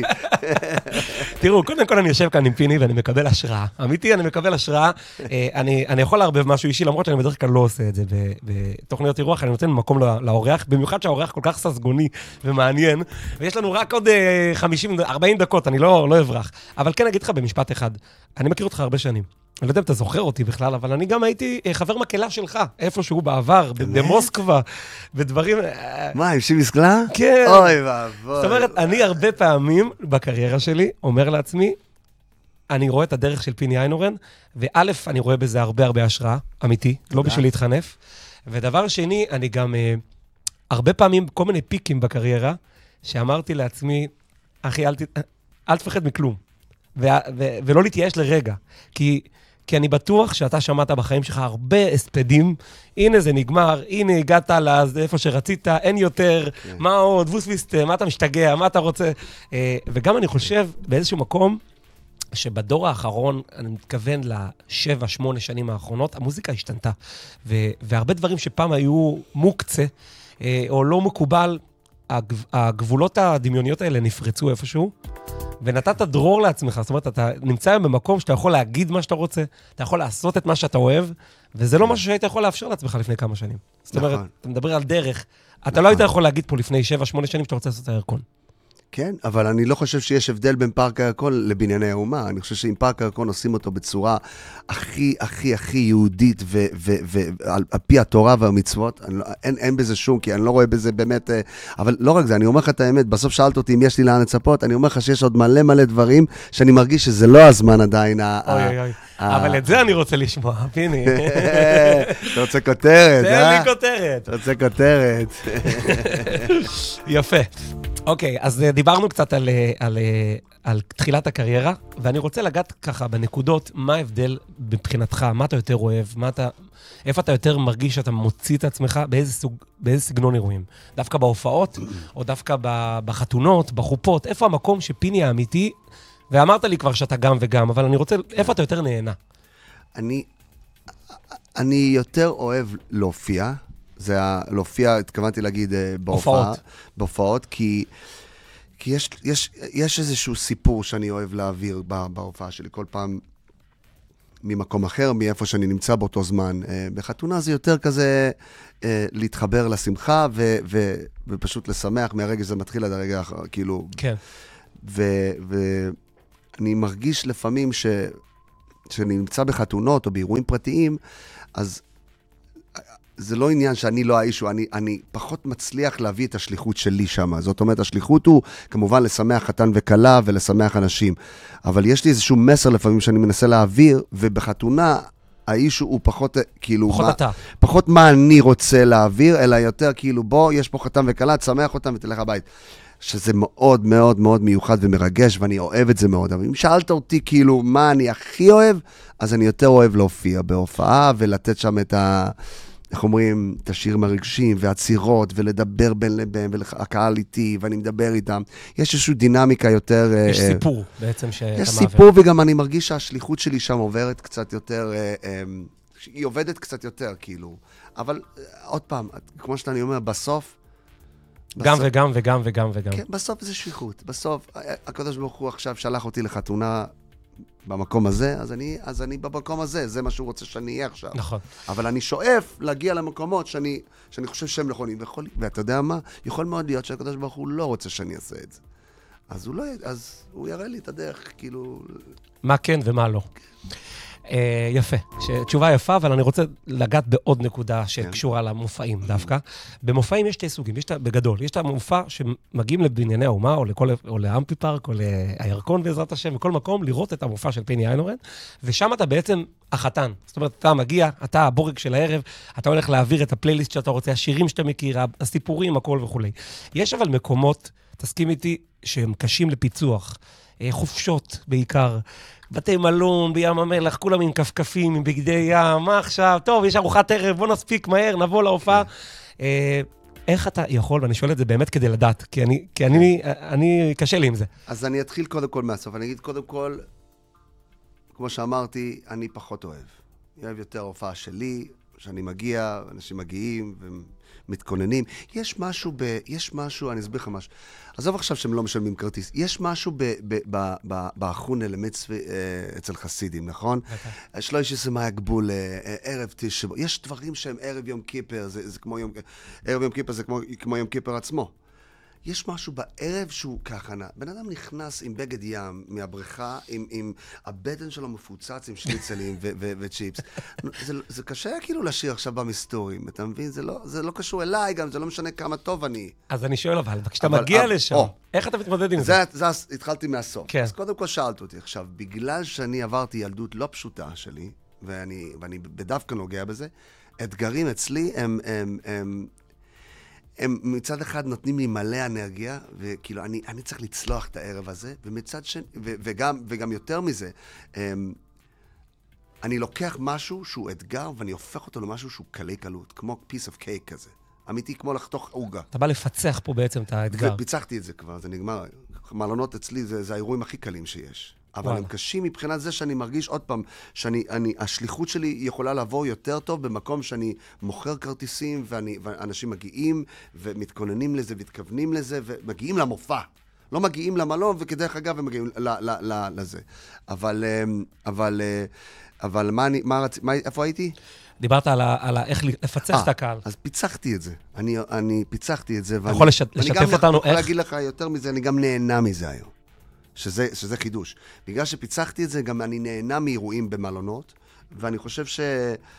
תראו, קודם כל אני יושב כאן עם פיני ואני מקבל השראה. אמיתי, אני מקבל השראה. אני, אני יכול להרבב משהו אישי, למרות שאני בדרך כלל לא עושה את זה בתוכניות אירוח, אני נותן מקום לאורח, במיוחד שהאורח כל כך ססגוני ומעניין, ויש לנו רק עוד חמישים ארבעים דקות, אני לא, לא אברח. אבל כן אגיד לך במשפט אחד, אני מכיר אותך הרבה שנים. אני לא יודע אם אתה זוכר אותי בכלל, אבל אני גם הייתי חבר מקהלה שלך, איפשהו בעבר, במוסקבה, בדברים... מה, עם שימי סקלה? כן. אוי ואבוי. זאת אומרת, אני הרבה פעמים בקריירה שלי אומר לעצמי, אני רואה את הדרך של פיני איינהורן, וא', אני רואה בזה הרבה הרבה השראה, אמיתי, לא בשביל להתחנף. ודבר שני, אני גם הרבה פעמים, כל מיני פיקים בקריירה, שאמרתי לעצמי, אחי, אל, ת, אל תפחד מכלום, ו, ו, ולא להתייאש לרגע, כי... כי אני בטוח שאתה שמעת בחיים שלך הרבה הספדים, הנה זה נגמר, הנה הגעת לאיפה שרצית, אין יותר, okay. מה עוד, ווסוויסט, מה אתה משתגע, מה אתה רוצה. וגם אני חושב באיזשהו מקום, שבדור האחרון, אני מתכוון לשבע, שמונה שנים האחרונות, המוזיקה השתנתה. ו- והרבה דברים שפעם היו מוקצה, או לא מקובל, הגב- הגבולות הדמיוניות האלה נפרצו איפשהו, ונתת דרור לעצמך, זאת אומרת, אתה נמצא במקום שאתה יכול להגיד מה שאתה רוצה, אתה יכול לעשות את מה שאתה אוהב, וזה לא משהו שהיית יכול לאפשר לעצמך לפני כמה שנים. זאת אומרת, אתה מדבר על דרך, אתה לא היית יכול להגיד פה לפני שבע, שמונה שנים שאתה רוצה לעשות את הירקון. כן, אבל אני לא חושב שיש הבדל בין פארק הירקון לבנייני האומה. אני חושב שאם פארק הירקון עושים אותו בצורה הכי, הכי, הכי יהודית, ועל פי התורה והמצוות, אין, אין בזה שום, כי אני לא רואה בזה באמת, אבל לא רק זה, אני אומר לך את האמת, בסוף שאלת אותי אם יש לי לאן לצפות, אני אומר לך שיש עוד מלא מלא דברים, שאני מרגיש שזה לא הזמן עדיין. אוי אוי אוי. אבל את זה אני רוצה לשמוע, פיני. אתה רוצה כותרת, אה? תן לי כותרת. אתה רוצה כותרת. יפה. אוקיי, אז דיברנו קצת על, על, על תחילת הקריירה, ואני רוצה לגעת ככה בנקודות, מה ההבדל מבחינתך, מה אתה יותר אוהב, מה אתה, איפה אתה יותר מרגיש שאתה מוציא את עצמך, באיזה, סוג, באיזה סגנון אירועים? דווקא בהופעות, או דווקא בחתונות, בחופות, איפה המקום שפיני האמיתי, ואמרת לי כבר שאתה גם וגם, אבל אני רוצה, איפה אתה יותר נהנה? אני, אני יותר אוהב להופיע, זה להופיע, התכוונתי להגיד בהופעה, בהופעות, כי, כי יש, יש, יש איזשהו סיפור שאני אוהב להעביר בהופעה שלי, כל פעם ממקום אחר, מאיפה שאני נמצא באותו זמן. בחתונה זה יותר כזה להתחבר לשמחה, ו, ו, ופשוט לשמח מהרגע שזה מתחיל עד הרגע אחר, כאילו... כן. ואני מרגיש לפעמים ש, שאני נמצא בחתונות או באירועים פרטיים, אז... זה לא עניין שאני לא האיש, אני, אני פחות מצליח להביא את השליחות שלי שם. זאת אומרת, השליחות הוא כמובן לשמח חתן וקלה ולשמח אנשים. אבל יש לי איזשהו מסר לפעמים שאני מנסה להעביר, ובחתונה האיש הוא פחות, כאילו, פחות מה, אתה. פחות מה אני רוצה להעביר, אלא יותר כאילו, בוא, יש פה חתן וקלה, תשמח אותם ותלך הבית. שזה מאוד מאוד מאוד מיוחד ומרגש, ואני אוהב את זה מאוד. אבל אם שאלת אותי כאילו מה אני הכי אוהב, אז אני יותר אוהב להופיע בהופעה, ולתת שם את ה... איך אומרים, את השירים הרגשים והצירות, ולדבר בין לבין, והקהל איתי, ואני מדבר איתם. יש איזושהי דינמיקה יותר... יש אה, סיפור בעצם שאתה מעבר. יש סיפור, וגם אני מרגיש שהשליחות שלי שם עוברת קצת יותר, אה, אה, היא עובדת קצת יותר, כאילו. אבל אה, עוד פעם, כמו שאני אומר, בסוף... גם בסוף, וגם וגם וגם וגם. כן, בסוף זה שליחות. בסוף, הקדוש ברוך הוא עכשיו שלח אותי לחתונה... במקום הזה, אז אני, אז אני במקום הזה, זה מה שהוא רוצה שאני אהיה עכשיו. נכון. אבל אני שואף להגיע למקומות שאני, שאני חושב שהם נכונים, ויכול, ואתה יודע מה? יכול מאוד להיות שהקדוש ברוך הוא לא רוצה שאני אעשה את זה. אז הוא לא, אז הוא יראה לי את הדרך, כאילו... מה כן ומה לא. יפה, תשובה יפה, אבל אני רוצה לגעת בעוד נקודה שקשורה למופעים דווקא. במופעים יש שתי סוגים, יש בגדול, יש את המופע שמגיעים לבנייני האומה, או לאמפי פארק, או לירקון בעזרת השם, בכל מקום, לראות את המופע של פיני איינהורן, ושם אתה בעצם החתן. זאת אומרת, אתה מגיע, אתה הבורג של הערב, אתה הולך להעביר את הפלייליסט שאתה רוצה, השירים שאתה מכיר, הסיפורים, הכל וכו'. יש אבל מקומות, תסכים איתי, שהם קשים לפיצוח, חופשות בעיקר, בתי מלון, בים המלח, כולם עם כפכפים, עם בגדי ים, מה עכשיו? טוב, יש ארוחת ערב, בוא נספיק מהר, נבוא להופעה. איך אתה יכול, ואני שואל את זה באמת כדי לדעת, כי אני, כי אני, אני קשה לי עם זה. אז אני אתחיל קודם כל מהסוף, אני אגיד קודם כל, כמו שאמרתי, אני פחות אוהב. אני אוהב יותר הופעה שלי, שאני מגיע, אנשים מגיעים ומתכוננים. יש משהו ב... יש משהו, אני אסביר לך משהו. עזוב עכשיו שהם לא משלמים כרטיס. יש משהו באחונה למצווה אצל חסידים, נכון? שלא יש איזה מה הגבול, ערב תשבו. יש דברים שהם ערב יום כיפר, זה כמו יום... ערב יום כיפר זה כמו יום כיפר עצמו. יש משהו בערב שהוא ככה, בן אדם נכנס עם בגד ים מהבריכה, עם, עם הבטן שלו מפוצץ עם שניצלים ו- ו- וצ'יפס. זה, זה קשה כאילו לשיר עכשיו במסתורים, אתה מבין? זה לא, זה לא קשור אליי גם, זה לא משנה כמה טוב אני. אז אני שואל אבל, כשאתה מגיע אבל, לשם, או, איך אתה מתמודד עם זה? זה, זה התחלתי מהסוף. כן. אז קודם כל שאלת אותי עכשיו, בגלל שאני עברתי ילדות לא פשוטה שלי, ואני, ואני בדווקא נוגע בזה, אתגרים אצלי הם... הם, הם הם מצד אחד נותנים לי מלא אנרגיה, וכאילו אני, אני צריך לצלוח את הערב הזה, ומצד שני, ו, וגם, וגם יותר מזה, אני לוקח משהו שהוא אתגר, ואני הופך אותו למשהו שהוא קלי קלות, כמו piece of cake כזה. אמיתי, כמו לחתוך עוגה. אתה בא לפצח פה בעצם את האתגר. ופיצחתי את זה כבר, זה נגמר. מלונות אצלי זה, זה האירועים הכי קלים שיש. אבל וואלה. הם קשים מבחינת זה שאני מרגיש עוד פעם, שאני, אני, השליחות שלי יכולה לעבור יותר טוב במקום שאני מוכר כרטיסים, ואני, ואנשים מגיעים ומתכוננים לזה, מתכוונים לזה, ומגיעים למופע. לא מגיעים למלון, וכדרך אגב הם מגיעים ל, ל, ל, לזה. אבל, אבל, אבל מה אני, מה רצ... מה, איפה הייתי? דיברת על, ה, על ה, איך לפצח את הקהל. אז פיצחתי את זה. אני, אני פיצחתי את זה. אתה יכול לשתף אותנו איך? אני יכול להגיד לך יותר מזה, אני גם נהנה מזה היום. שזה, שזה חידוש. בגלל שפיצחתי את זה, גם אני נהנה מאירועים במלונות, ואני חושב ש...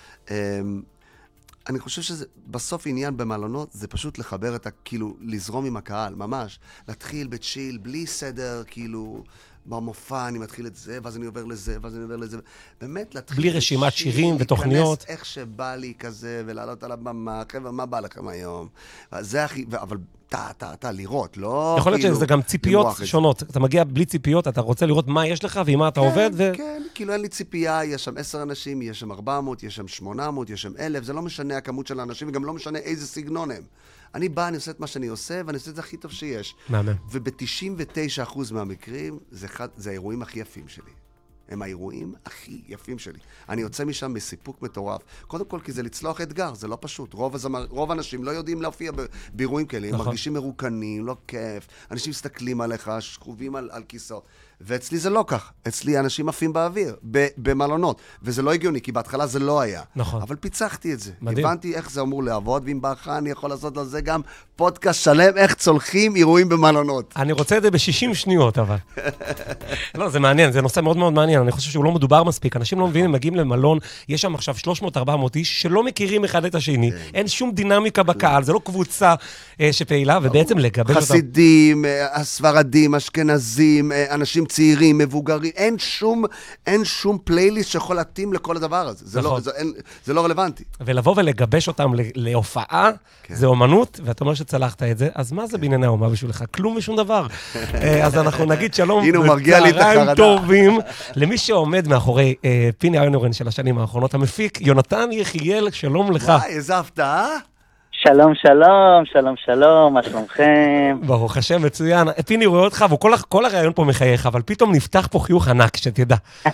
אני חושב שזה בסוף עניין במלונות, זה פשוט לחבר את ה... כאילו, לזרום עם הקהל, ממש. להתחיל בצ'יל, בלי סדר, כאילו... במופע אני מתחיל את זה, ואז אני עובר לזה, ואז אני עובר לזה. באמת להתחיל... בלי רשימת שירים ותוכניות. איך שבא לי כזה, ולעלות על הבמה, חבר'ה, מה בא לכם היום? זה הכי... אבל אתה, אתה, אתה, לראות, לא... יכול להיות שזה גם ציפיות שונות. אתה מגיע בלי ציפיות, אתה רוצה לראות מה יש לך, ועם מה אתה עובד, ו... כן, כאילו אין לי ציפייה, יש שם עשר אנשים, יש שם ארבע מאות, יש שם שמונה מאות, יש שם אלף, זה לא משנה הכמות של האנשים, וגם לא משנה איזה סגנון הם. אני בא, אני עושה את מה שאני עושה, ואני עושה את זה הכי טוב שיש. מאמן. וב-תשעים ותשעה אחוז מהמקרים, זה, אחד, זה האירועים הכי יפים שלי. הם האירועים הכי יפים שלי. אני יוצא משם בסיפוק מטורף. קודם כל, כי זה לצלוח אתגר, זה לא פשוט. רוב, הזמר, רוב האנשים לא יודעים להופיע באירועים כאלה. נכון. הם מרגישים מרוקנים, לא כיף. אנשים מסתכלים עליך, שכובים על, על כיסאות. ואצלי זה לא כך. אצלי אנשים עפים באוויר, במלונות. וזה לא הגיוני, כי בהתחלה זה לא היה. נכון. אבל פיצחתי את זה. מדהים. הבנתי איך זה אמור לעבוד, ואם ברכה אני יכול לעשות על זה גם פודקאסט שלם, איך צולחים אירועים במלונות. אני רוצה את זה ב-שישים שניות, אבל. לא, זה מעניין, זה נושא מאוד מאוד מעניין. אני חושב שהוא לא מדובר מספיק. אנשים לא מבינים, מגיעים למלון, יש שם עכשיו שלוש מאות ארבע מאות איש שלא מכירים אחד את השני. אין שום דינמיקה בקהל, זה לא קבוצה שפעילה, ובעצם לגבש אותם. חסידים, הספרדים, אשכנזים, אנשים צעירים, מבוגרים, אין שום, אין שום פלייליסט שיכול להתאים לכל הדבר הזה. זה לא, זה, אין, זה לא רלוונטי. ולבוא ולגבש אותם להופעה, זה אומנות, ואתה אומר שצלחת את זה, אז מה זה בענייני האומה בשבילך? כלום ושום דבר. אז אנחנו נגיד שלום וצהריים טובים למי שעומד מאחורי פיני איינהורן של השנים האחרונות, המפיק יונתן יחיאל, שלום לך. וואי, איזה הפתעה. שלום, שלום, שלום, שלום, מה שלומכם? ברוך השם, מצוין. פיני רואה אותך, וכל הרעיון פה מחייך, אבל פתאום נפתח פה חיוך ענק, שתדע.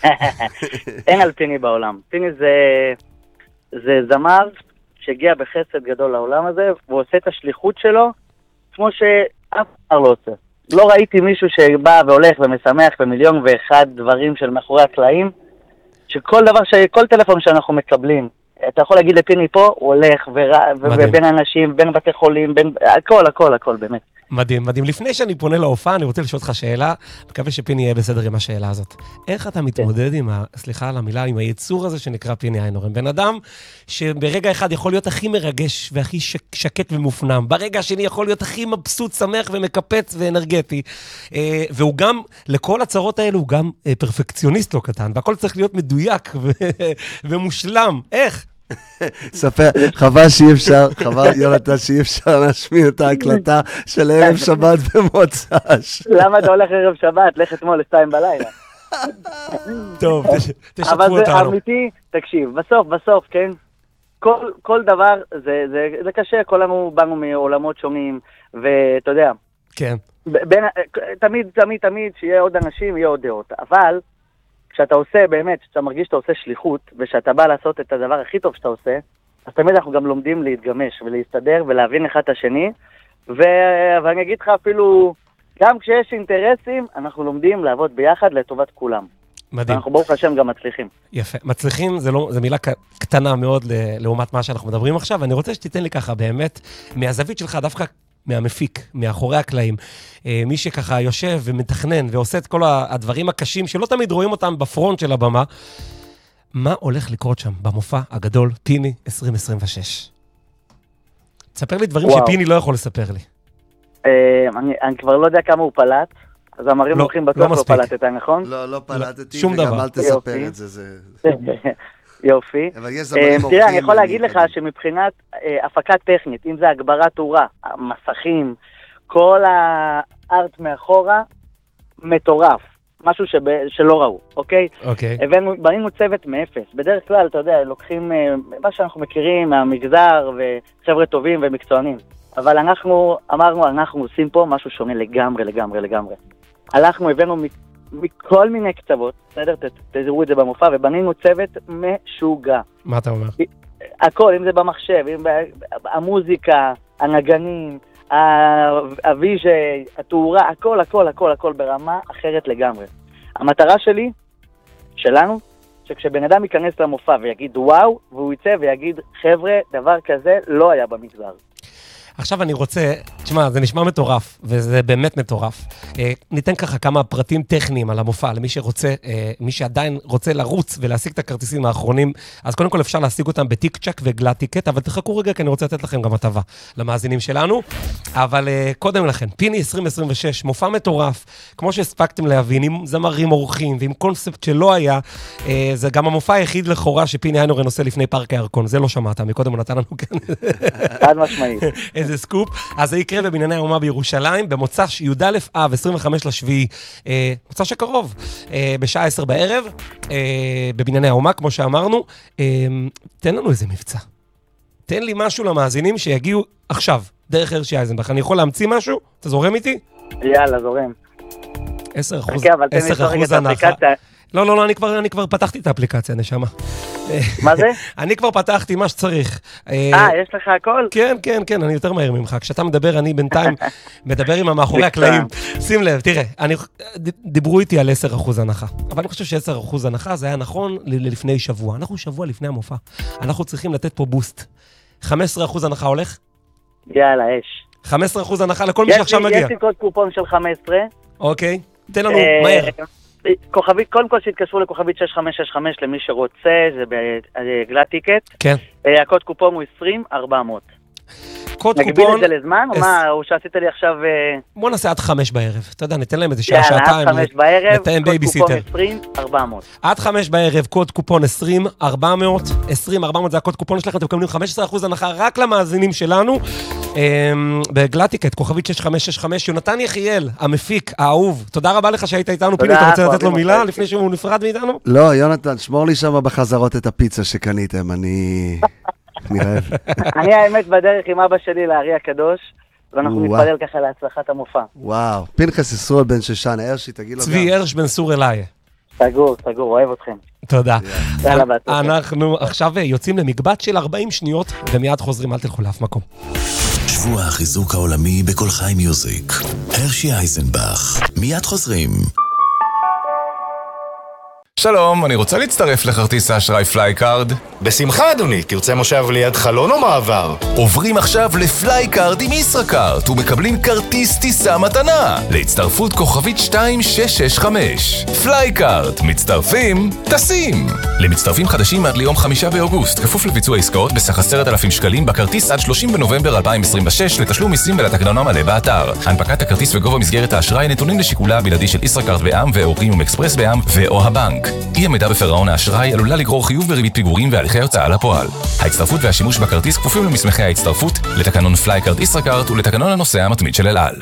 אין על פיני בעולם. פיני זה, זה זמר שהגיע בחסד גדול לעולם הזה, והוא עושה את השליחות שלו, כמו שאף אחד לא עושה. לא ראיתי מישהו שבא והולך ומשמח במיליון ואחד דברים של מאחורי הקלעים, שכל דבר, כל טלפון שאנחנו מקבלים, אתה יכול להגיד לפיני פה, הוא הולך, ובין אנשים, בין בתי חולים, בין, הכל, הכל, הכל, באמת. מדהים, מדהים. לפני שאני פונה להופעה, אני רוצה לשאול אותך שאלה, מקווה שפיני יהיה בסדר עם השאלה הזאת. איך אתה מתמודד עם, ה... סליחה על המילה, עם היצור הזה שנקרא פיני איינהורן? בן אדם שברגע אחד יכול להיות הכי מרגש והכי ש... שקט ומופנם, ברגע השני יכול להיות הכי מבסוט, שמח ומקפץ ואנרגטי, והוא גם, לכל הצרות האלו, הוא גם פרפקציוניסט לא קטן, והכל צריך להיות מדויק ו... ומושלם. איך? ספר, חבל שאי אפשר, חבל יונתן שאי אפשר להשמיע את ההקלטה של ערב שבת במוצ"ש. למה אתה הולך ערב שבת? לך אתמול לשתיים בלילה. טוב, תשתפו אותנו. אבל זה אמיתי, תקשיב, בסוף, בסוף, כן? כל, כל דבר, זה, זה, זה קשה, כולנו באנו מעולמות שונים, ואתה יודע, כן. בין, תמיד, תמיד, תמיד, שיהיה עוד אנשים, יהיה עוד דעות, אבל כשאתה עושה באמת, כשאתה מרגיש שאתה עושה שליחות, ושאתה בא לעשות את הדבר הכי טוב שאתה עושה, אז תמיד אנחנו גם לומדים להתגמש ולהסתדר ולהבין אחד את השני, ו... ואני אגיד לך אפילו, גם כשיש אינטרסים, אנחנו לומדים לעבוד ביחד לטובת כולם. מדהים. ואנחנו ברוך השם גם מצליחים. יפה. מצליחים זה לא, זה מילה קטנה מאוד לעומת מה שאנחנו מדברים עכשיו, אני רוצה שתיתן לי ככה באמת, מהזווית שלך דווקא, מהמפיק, מאחורי הקלעים, מי שככה יושב ומתכנן ועושה את כל הדברים הקשים שלא תמיד רואים אותם בפרונט של הבמה, מה הולך לקרות שם במופע הגדול פיני עשרים עשרים ושש? תספר לי דברים וואו. שפיני לא יכול לספר לי. אני, אני כבר לא יודע כמה הוא פלט, אז המרים לא, הולכים בטוח לא, לא פלטת, נכון? לא, לא פלטתי, שום וגם דבר. אל תספר את זה. זה... יופי. תראה, אני יכול להגיד לך שמבחינת הפקה טכנית, אם זה הגברת תאורה, המסכים, כל הארט מאחורה, מטורף. משהו שלא ראו, אוקיי? אוקיי. בנינו צוות מאפס. בדרך כלל, אתה יודע, לוקחים מה שאנחנו מכירים מהמגזר, וחבר'ה טובים ומקצוענים. אבל אנחנו אמרנו, אנחנו עושים פה משהו שונה לגמרי, לגמרי, לגמרי. הלכנו, הבאנו מכל מיני קצוות, בסדר? תזרו את זה במופע, ובנינו צוות משוגע. מה אתה אומר? הכל, אם זה במחשב, אם המוזיקה, הנגנים, הוויז'י, התאורה, הכל, הכל, הכל, הכל ברמה אחרת לגמרי. המטרה שלי, שלנו, שכשבן אדם ייכנס למופע ויגיד וואו, והוא יצא ויגיד, חבר'ה, דבר כזה לא היה במגזר. עכשיו אני רוצה, תשמע, זה נשמע מטורף, וזה באמת מטורף. אה, ניתן ככה כמה פרטים טכניים על המופע, למי שרוצה, אה, מי שעדיין רוצה לרוץ ולהשיג את הכרטיסים האחרונים, אז קודם כל אפשר להשיג אותם בטיק צ'ק וגלטיקט, אבל תחכו רגע, כי אני רוצה לתת לכם גם הטבה למאזינים שלנו. אבל אה, קודם לכן, פיני עשרים עשרים ושש, מופע מטורף, כמו שהספקתם להבין, עם זמרים אורחים ועם קונספט שלא היה, אה, זה גם המופע היחיד לכאורה שפיני איינהורן עושה לפני פארק הירקון, זה לא שמעת, מקודם הוא נתן לנו כאן. חד משמעית. איזה סקופ. אז זה יקרה בבנייני האומה בירושלים, במוצ"ש י"א אב, עשרים וחמישה לשביעי, אה, מוצ"ש הקרוב, אה, בשעה עשר בערב, אה, בבנייני האומה, כמו שאמרנו. אה, תן לנו איזה מבצע. תן לי משהו למאזינים שיגיעו עכשיו, דרך הרשי אייזנבך. אני יכול להמציא משהו? אתה זורם איתי? יאללה, זורם. עשר אחוז, עשר אחוז הנחה. לא, לא, לא, אני כבר, אני כבר פתחתי את האפליקציה, נשמה. מה זה? אני כבר פתחתי מה שצריך. אה, יש לך הכל? כן, כן, כן, אני יותר מהר ממך. כשאתה מדבר, אני בינתיים מדבר עם המאחורי הקלעים. שים לב, תראה, אני, דיברו איתי על עשר אחוז הנחה, אבל אני חושב ש-עשר אחוז הנחה זה היה נכון לפני שבוע. אנחנו שבוע לפני המופע. אנחנו צריכים לתת פה בוסט. חמישה עשר אחוז הנחה הולך? יאללה, אש. חמישה עשר אחוז הנחה לכל מי שעכשיו מגיע. יש לי קוד קופון של חמש עשרה. אוקיי, תן לנו מהר. כוכבית, קודם כל שהתקשרו לכוכבית שש חמש שש חמש למי שרוצה, זה בגלטיקט. כן. הקוד קופון הוא עשרים ארבע מאות. קוד קופון... נגביל את זה לזמן, או מה, או שעשית לי עכשיו... בוא נעשה עד חמש בערב. אתה יודע, ניתן להם איזה שעה, שעתיים. יאללה, עד חמש בערב, קוד קופון עשרים ארבע מאות. עד חמש בערב, קוד קופון עשרים ארבע מאות. עשרים ארבע מאות זה הקוד קופון שלכם, אתם מקבלים חמישה עשר אחוז הנחה רק למאזינים שלנו. בגלטיקט, כוכבית שש חמש שש חמש, יונתן יחיאל, המפיק, האהוב. תודה רבה לך שהיית איתנו, פיני, אתה רוצה לתת לו מילה לפני שהוא נפרד מאיתנו? לא, יונתן, שמור לי שם בחזרות את הפיצה שקניתם, אני... אני אוהב. אני האמת בדרך עם אבא שלי לארי הקדוש, ואנחנו נתפלל ככה להצלחת המופע. וואו, פנחס ישראל בן שושן, הרשי, תגיד לו גם. צבי הרש בן סור אליי. סגור, סגור, אוהב אתכם. תודה. אנחנו עכשיו יוצאים למקבץ של ארבעים שניות, ומיד חוזרים, אל תלכו לאף מקום. שבוע החיזוק העולמי בכל חי מיוזיק. הרשי אייזנבך. מיד חוזרים. שלום, אני רוצה להצטרף לכרטיס האשראי פלייקארד. בשמחה, אדוני. תרצה מושב ליד חלון או מעבר? עוברים עכשיו לפלייקארד עם ישראכרט ומקבלים כרטיס טיסה מתנה להצטרפות כוכבית שתיים שש שש חמש. פלייקארד, מצטרפים, טסים. למצטרפים חדשים עד ליום חמישה באוגוסט, כפוף לביצוע עסקאות בסך עשרת אלפים שקלים בכרטיס עד שלושים בנובמבר אלפיים עשרים ושש לתשלום מיסים ולתקנון המלא באתר. הנפקת הכרטיס וגובה מסגרת האשראי נתונים לשיקולה הבלעדי של ישראכרט בע"מ ואוריום אקספרס בע"מ ואו הבנק. אי עמידה בפירעון האשראי עלולה לגרור חיוב בריבית פיגורים והליכי הוצאה לפועל. ההצטרפות והשימוש בכרטיס כפופים למסמכי ההצטרפות, לתקנון פלייקארד ישראכרט ולתקנון הנוסע המתמיד של אל על.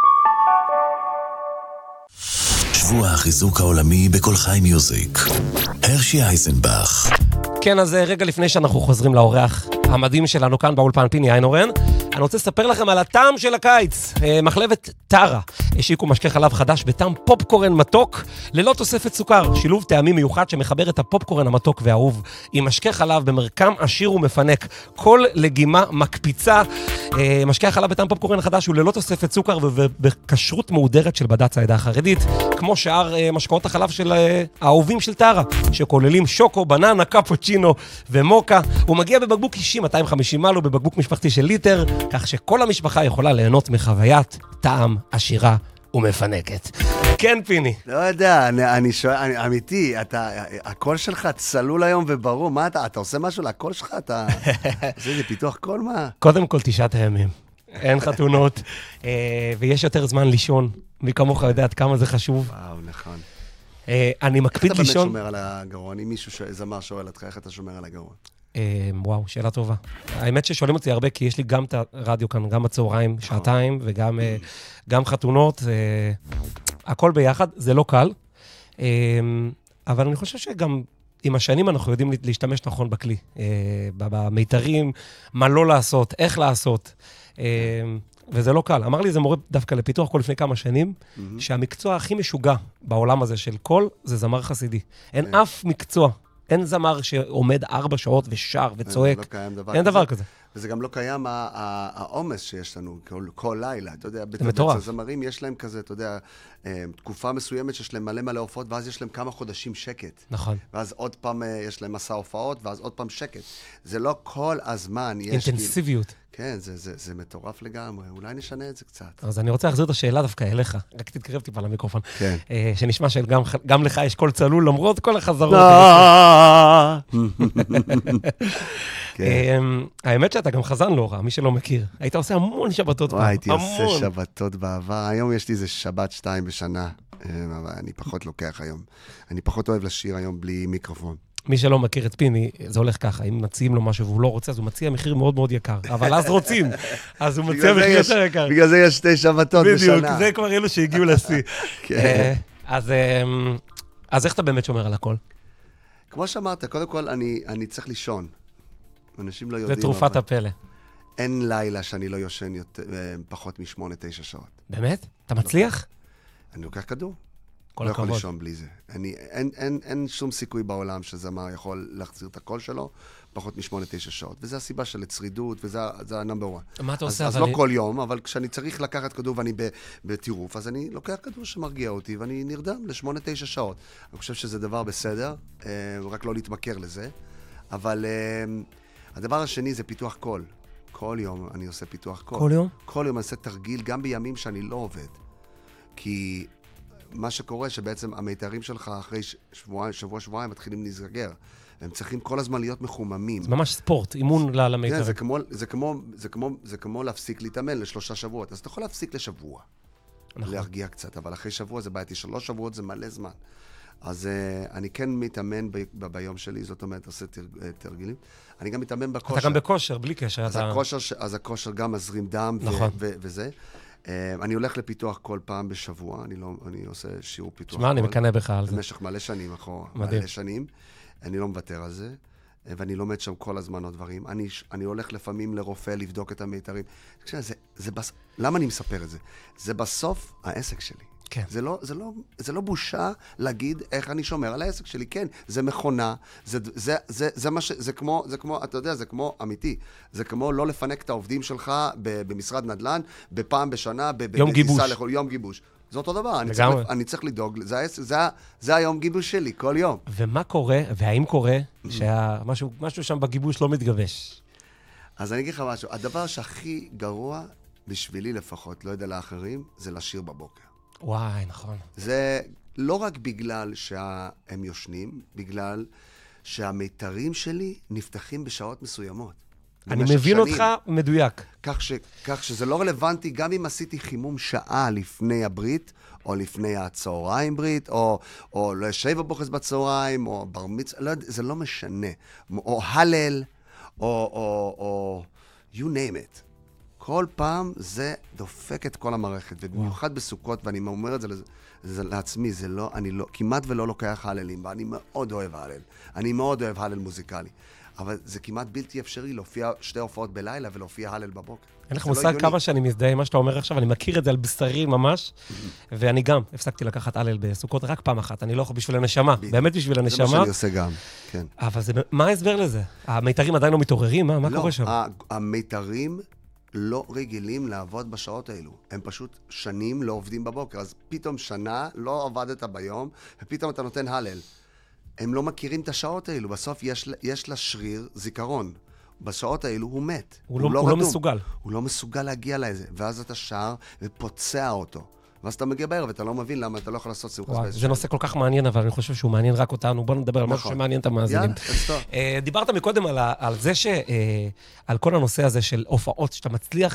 שבוע החיזוק העולמי בכל חי מיוזיק. הרשי אייזנבך. כן, אז רגע לפני שאנחנו חוזרים לאורח המדהים שלנו כאן באולפן פיני איינורן, אני רוצה לספר לכם על הטעם של הקיץ. מחלבת טרה השיקו משקה חלב חדש בטעם פופקורן מתוק ללא תוספת סוכר, שילוב טעמים מיוחד שמחבר את הפופקורן המתוק והאהוב עם משקה חלב במרקם עשיר ומפנק, כל לגימה מקפיצה. משקה החלב בטעם פופקורן החדש הוא ללא תוספת סוכר ובכשרות מהודרת של בד"ץ העדה החרדית, כמו שאר משקאות החלב של האהובים של טרה, שכוללים שוקו, בננה, קפוצ'ינו ומוקה. הוא מגיע בבקבוק אישי מאתיים וחמישים מל ובבקבוק משפחתי של ליטר, כך שכל המשפחה יכולה ליהנות מחוויית טעם עשירה ומפנקת. כן, פיני. לא יודע, אני, אני שואל, אני, אמיתי, אתה, הקול שלך צלול היום וברור, מה אתה, אתה עושה משהו לקול שלך? אתה, זה, זה פיתוח קול, מה? קודם כל תשעת הימים. אין חתונות, ויש יותר זמן לישון. מי כמוך יודע עד כמה זה חשוב. וואו, נכון. אני מקפיד לישון. איך אתה באמת שומר על הגרון? אם מישהו זמר שואל אותך, איך אתה שומר על הגרון? וואו, שאלה טובה. האמת ששואלים אותי הרבה, כי יש לי גם את הרדיו כאן, גם בצהריים, שעתיים, וגם גם חתונות. הכל ביחד, זה לא קל. אבל אני חושב שגם עם השנים אנחנו יודעים להשתמש נכון בכלי. במיתרים, מה לא לעשות, איך לעשות. וזה לא קל. אמר לי, זה מורה דווקא לפיתוח כל לפני כמה שנים, שהמקצוע הכי משוגע בעולם הזה של קול, זה זמר חסידי. אין אף מקצוע. אין זמר שעומד ארבע שעות ושר וצועק. לא קיים דבר אין כזה. דבר כזה. וזה גם לא קיים העומס שיש לנו כל, כל לילה. אתה יודע, זה מטורף. הזמרים יש להם כזה, אתה יודע, תקופה מסוימת שיש להם מלא מלא הופעות, ואז יש להם כמה חודשים שקט. נכון. ואז עוד פעם יש להם מסע הופעות, ואז עוד פעם שקט. זה לא כל הזמן. אינטנסיביות. כן, זה, זה, זה מטורף לגמרי. אולי נשנה את זה קצת. אז אני רוצה להחזיר את השאלה דווקא אליך. רק תתקרב טיפה למיקרופון. כן. אה, שנשמע שגם גם לך יש קול צלול, למרות כל החזרות. האמת שאתה גם חזן לא רע, מי שלא מכיר. היית עושה המון שבתות פעם. הייתי עושה שבתות בעבר. היום יש לי איזה שבת שתיים בשנה. אבל אני פחות לוקח היום. אני פחות אוהב לשיר היום בלי מיקרופון. מי שלא מכיר את פיני, זה הולך ככה, אם מציעים לו משהו והוא לא רוצה, אז הוא מציע מחיר מאוד מאוד יקר, אבל אז רוצים, אז הוא מציע מחיר יותר יקר. בגלל זה יש שתי שבתות בשנה. בדיוק, זה כבר אלו שהגיעו לשיא. אז איך אתה באמת שומר על הכל? כמו שאמרת, קודם כל אני צריך לישון. אנשים לא יודעים. זה תרופת הפלא. אין לילה שאני לא יושן פחות משמונה, תשע שעות. באמת? אתה מצליח? אני לוקח כדור. כל לא הכבוד. יכול לישון בלי זה. אני, אין, אין, אין שום סיכוי בעולם שזמר יכול להחזיר את הקול שלו פחות משמונה, תשע שעות. וזה הסיבה של הצרידות, וזה הנאמבר וואן. מה אתה עושה? אז, אז לא כל יום, אבל כשאני צריך לקחת כדור ואני בטירוף, אז אני לוקח כדור שמרגיע אותי, ואני נרדם לשמונה, תשע שעות. אני חושב שזה דבר בסדר, רק לא להתמכר לזה. אבל הדבר השני זה פיתוח קול. כל יום אני עושה פיתוח קול. כל יום? כל יום אני עושה תרגיל, גם בימים שאני לא עובד. כי מה שקורה שבעצם המיתרים שלך אחרי שבוע, שבוע, שבועיים מתחילים להסגר. הם צריכים כל הזמן להיות מחוממים. זה ממש ספורט, אימון למיתרים. כן, זה כמו, זה כמו, זה כמו, זה כמו להפסיק להתאמן לשלושה שבועות. אז אתה יכול להפסיק לשבוע. נכון. להרגיע קצת, אבל אחרי שבוע זה בעייתי. שלוש שבועות זה מלא זמן. אז uh, אני כן מתאמן ב- ב- ביום שלי, זאת אומרת, עושה תרג, תרגילים. אני גם מתאמן בכושר. אתה גם בכושר, בלי קשר. אז, אתה... הכושר, אז הכושר גם מזרים דם נכון. ו- ו- וזה. Uh, אני הולך לפיתוח כל פעם בשבוע, אני, לא, אני עושה שיעור פיתוח. שמה, אני מקנא בך על זה. במשך מלא שנים אחורה. מדהים. מלא שנים. אני לא מוותר על זה, ואני לומד שם כל הזמן עוד דברים. אני, אני הולך לפעמים לרופא לבדוק את המיתרים. זה, זה בס... למה אני מספר את זה? זה בסוף העסק שלי. כן. זה לא, זה לא, זה לא בושה להגיד איך אני שומר על העסק שלי. כן, זה מכונה, זה, זה, זה, זה מה ש... זה כמו, זה כמו, אתה יודע, זה כמו אמיתי. זה כמו לא לפנק את העובדים שלך במשרד נדל"ן, בפעם בשנה, יום גיבוש. לכל, יום גיבוש. זה אותו דבר, אני צריך, אני צריך לדאוג, זה, זה, זה היום גיבוש שלי, כל יום. ומה קורה, והאם קורה, שמשהו, משהו שם בגיבוש לא מתגבש? אז אני אגיד לך משהו, הדבר שהכי גרוע, בשבילי לפחות, לא יודע לאחרים, זה לשיר בבוקר. וואי, נכון. זה לא רק בגלל שהם יושנים, בגלל שהמיתרים שלי נפתחים בשעות מסוימות. אני מבין שנים. אותך מדויק. כך, ש, כך שזה לא רלוונטי, גם אם עשיתי חימום שעה לפני הברית, או לפני הצהריים ברית, או, או לא ישב בבוקר בצהריים, או בר מצווה, לא, זה לא משנה. או הלל, או, או, או you name it. כל פעם זה דופק את כל המערכת, ובמיוחד בסוכות, ואני אומר את זה, זה לעצמי, זה לא, אני לא, כמעט ולא לוקח הללים, ואני מאוד אוהב הלל. אני מאוד אוהב הלל מוזיקלי. אבל זה כמעט בלתי אפשרי להופיע שתי הופעות בלילה ולהופיע הלל בבוקר. אין לך מושג כמה שאני מזדהה, מה שאתה אומר עכשיו, אני מכיר את זה על בשרי ממש, ואני גם הפסקתי לקחת הלל בסוכות רק פעם אחת, אני לא יכול בשביל הנשמה, באמת בשביל הנשמה. זה מה שאני עושה גם, כן. אבל מה ההסבר לזה? המיתרים עדיין לא מתעוררים? מה קורה שם? לא, המיתרים לא רגילים לעבוד בשעות האלו. הם פשוט שנים לא עובדים בבוקר, אז פתאום שנה לא עבדת ביום, ופתאום אתה נותן הלל. הם לא מכירים את השעות האלו, בסוף יש, יש לשריר זיכרון. בשעות האלו הוא מת. הוא, הוא, לא, לא, הוא לא מסוגל. הוא לא מסוגל להגיע לזה, ואז אתה שר ופוצע אותו. ואז אתה מגיע בערב, ואתה לא מבין למה אתה לא יכול לעשות סיבוב. וואי, זה נושא כל כך מעניין, אבל אני חושב שהוא מעניין רק אותנו. בוא נדבר על משהו שמעניין את המאזינים. דיברת מקודם על זה ש... על כל הנושא הזה של הופעות, שאתה מצליח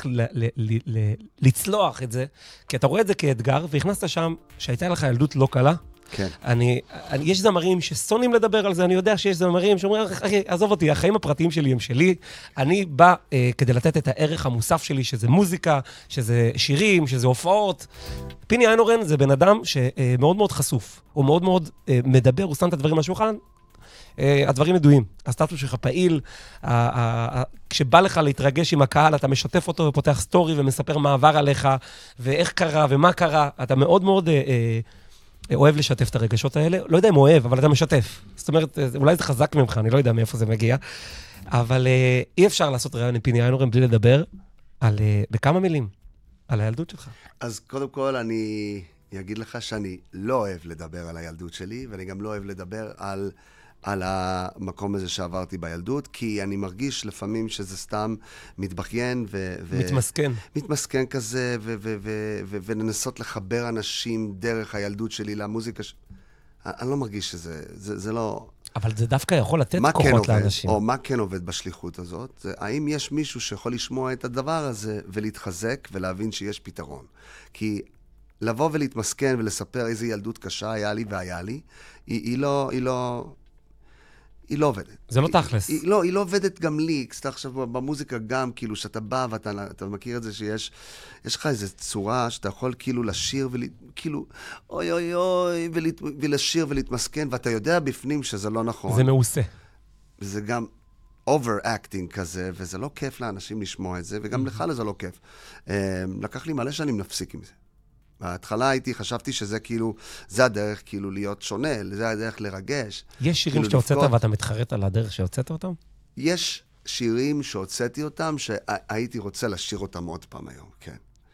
לצלוח את זה, כי אתה רואה את זה כאתגר, והכנסת שם שהייתה לך ילדות לא קלה. כן. אני, אני, יש זמרים ששונאים לדבר על זה, אני יודע שיש זמרים שאומרים, אחי, עזוב אותי, החיים הפרטיים שלי הם שלי, אני בא אה, כדי לתת את הערך המוסף שלי, שזה מוזיקה, שזה שירים, שזה הופעות. פיני איינהורן זה בן אדם שמאוד מאוד חשוף, הוא מאוד מאוד אה, מדבר, הוא שם את הדברים על השולחן, אה, הדברים ידועים. הסטטוס שלך פעיל, אה, אה, אה, כשבא לך להתרגש עם הקהל, אתה משתף אותו ופותח סטורי ומספר מה עבר עליך, ואיך קרה ומה קרה, אתה מאוד מאוד... אה, אה, אוהב לשתף את הרגשות האלה, לא יודע אם אוהב, אבל אתה משתף. זאת אומרת, אולי זה חזק ממך, אני לא יודע מאיפה זה מגיע, אבל uh, אי אפשר לעשות רעיון עם פיני איינהורן בלי לדבר על, uh, בכמה מילים, על הילדות שלך. אז קודם כל אני אגיד לך שאני לא אוהב לדבר על הילדות שלי, ואני גם לא אוהב לדבר על... על המקום הזה שעברתי בילדות, כי אני מרגיש לפעמים שזה סתם מתבכיין ו... מתמסכן. מתמסכן כזה, ו- ו- ו- ו- ולנסות לחבר אנשים דרך הילדות שלי למוזיקה. ש... אני לא מרגיש שזה, זה, זה לא... אבל זה דווקא יכול לתת כוחות כן לאנשים. או מה כן עובד בשליחות הזאת, זה האם יש מישהו שיכול לשמוע את הדבר הזה ולהתחזק ולהבין שיש פתרון. כי... לבוא ולהתמסכן ולספר איזה ילדות קשה היה לי והיה לי, היא, היא לא... היא לא היא לא עובדת. זה לא תכלס. היא, היא, לא, היא לא עובדת גם לי. כשאתה עכשיו במוזיקה גם, כאילו, שאתה בא ואתה אתה מכיר את זה שיש, יש לך איזו צורה שאתה יכול כאילו לשיר וכאילו, אוי אוי אוי, ולהת, ולשיר ולהתמסכן, ואתה יודע בפנים שזה לא נכון. זה מעושה. זה גם over-acting כזה, וזה לא כיף לאנשים לשמוע את זה, וגם לך זה לא כיף. לקח לי מלא שנים להפסיק עם זה. בהתחלה הייתי, חשבתי שזה כאילו, זה הדרך כאילו להיות שונה, זה הדרך לרגש. יש שירים שאתה הוצאת ואתה מתחרט על הדרך שהוצאת אותם? יש שירים שהוצאתי אותם, שהייתי רוצה לשיר אותם עוד פעם היום, כן.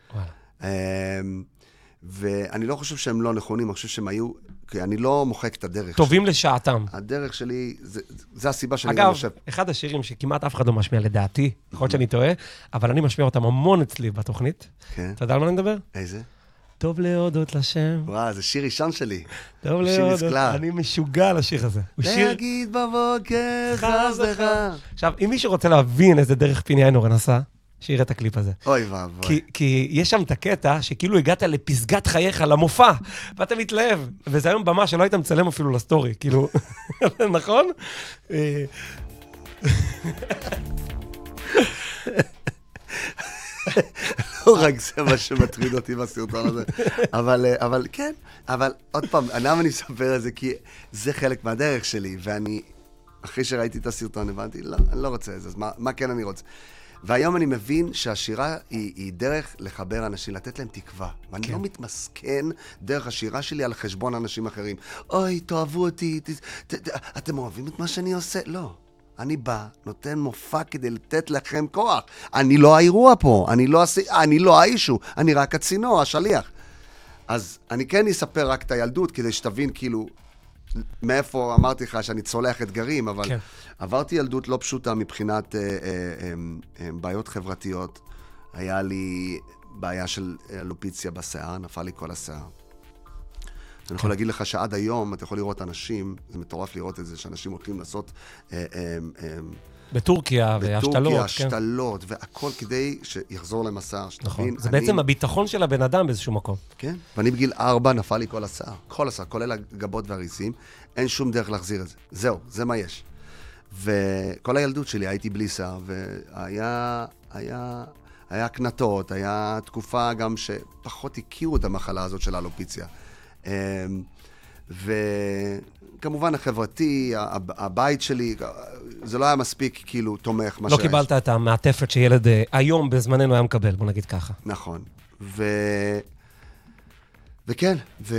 וואלה. ואני לא חושב שהם לא נכונים, אני חושב שהם היו, כי אני לא מוחק את הדרך. טובים לשעתם. הדרך שלי, זה הסיבה שאני גם חושב. אגב, אחד השירים שכמעט אף אחד לא משמיע לדעתי, יכול להיות שאני טועה, אבל אני משמיע אותם המון אצלי בתוכנית. כן. אתה יודע על מה אני מדבר? איזה? טוב להודות לשם. וואו, זה שיר ראשון שלי. טוב להודות, אני משוגע על השיר הזה. להגיד בבוקר חס לך. עכשיו, אם מישהו רוצה להבין איזה דרך פיני איינהורן עשה, שיראה את הקליפ הזה. אוי ואבוי. כי יש שם את הקטע שכאילו הגעת לפסגת חייך, למופע, ואתה מתלהב. וזה היום במה שלא היית מצלם אפילו לסטורי, כאילו, נכון? לא רק זה מה שמטריד אותי בסרטון הזה. אבל, אבל כן, אבל עוד פעם, למה אני מספר את זה? כי זה חלק מהדרך שלי, ואני, אחרי שראיתי את הסרטון, הבנתי, לא, אני לא רוצה את זה, אז מה, מה כן אני רוצה? והיום אני מבין שהשירה היא, היא דרך לחבר אנשים, לתת להם תקווה. ואני כן. לא מתמסכן דרך השירה שלי על חשבון אנשים אחרים. אוי, תאהבו אותי, ת, ת, ת, אתם אוהבים את מה שאני עושה? לא. אני בא, נותן מופע כדי לתת לכם כוח. אני לא האירוע פה, אני לא, אני לא האישו, אני רק הצינור, השליח. אז אני כן אספר רק את הילדות, כדי שתבין כאילו, מאיפה אמרתי לך שאני צולח אתגרים, אבל כן. עברתי ילדות לא פשוטה מבחינת אה, אה, אה, אה, בעיות חברתיות. היה לי בעיה של אלופיציה בשיער, נפל לי כל השיער. כן. אני יכול להגיד לך שעד היום, אתה יכול לראות אנשים, זה מטורף לראות את זה, שאנשים הולכים לעשות... אה, אה, אה, בטורקיה, והשתלות. בטורקיה, השתלות, כן. והכל כדי שיחזור להם השיער. נכון, זה אני... בעצם הביטחון של הבן אדם באיזשהו מקום. כן, ואני בגיל ארבע נפל לי כל השיער, כל השיער, כולל הגבות והריסים, אין שום דרך להחזיר את זה. זהו, זה מה יש. וכל הילדות שלי הייתי בלי שיער, והיה היה, היה קנטות, היה תקופה גם שפחות הכירו את המחלה הזאת של האלופיציה. וכמובן החברתי, הבית שלי, זה לא היה מספיק כאילו תומך. לא קיבלת את המעטפת שילד היום בזמננו היה מקבל, בוא נגיד ככה. נכון. ו... וכן,